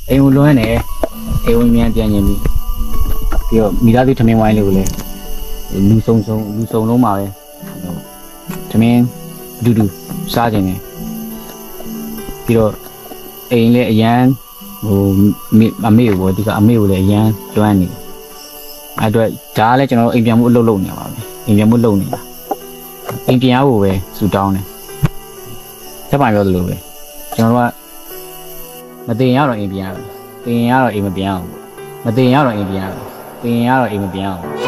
အိမ်ကိုလွှမ်းနေအိမ်ဝင်မြန်ပြန်ရင်ပြီးပြီးတော့မိသားစုထမင်းဝိုင်းလေးကိုလည်းလူစုံစုံလူစုံလုံးပါပဲထမင်းအတူတူစားခြင်းနဲ့ပြီးတော့အိမ်လည်းအရန်ဟိုအမေကိုဒီကအမေကိုလည်းအရန်လွှမ်းနေအဲ့တော့ဒါလည်းကျွန်တော်အိမ်ပြန်မှုအလုပ်လုပ်နေပါပဲအိမ်ပြန်မှုလုပ်နေတာအိမ်ပြန်ရဖို့ပဲစူတောင်းတယ်ချက်ပါပြောသလိုပဲကျွန်တော်ကမတင်ရတော့အိမ်ပြန်ရတင်ရတော့အိမ်မပြန်အောင်မတင်ရတော့အိမ်ပြန်ရတင်ရတော့အိမ်မပြန်အောင်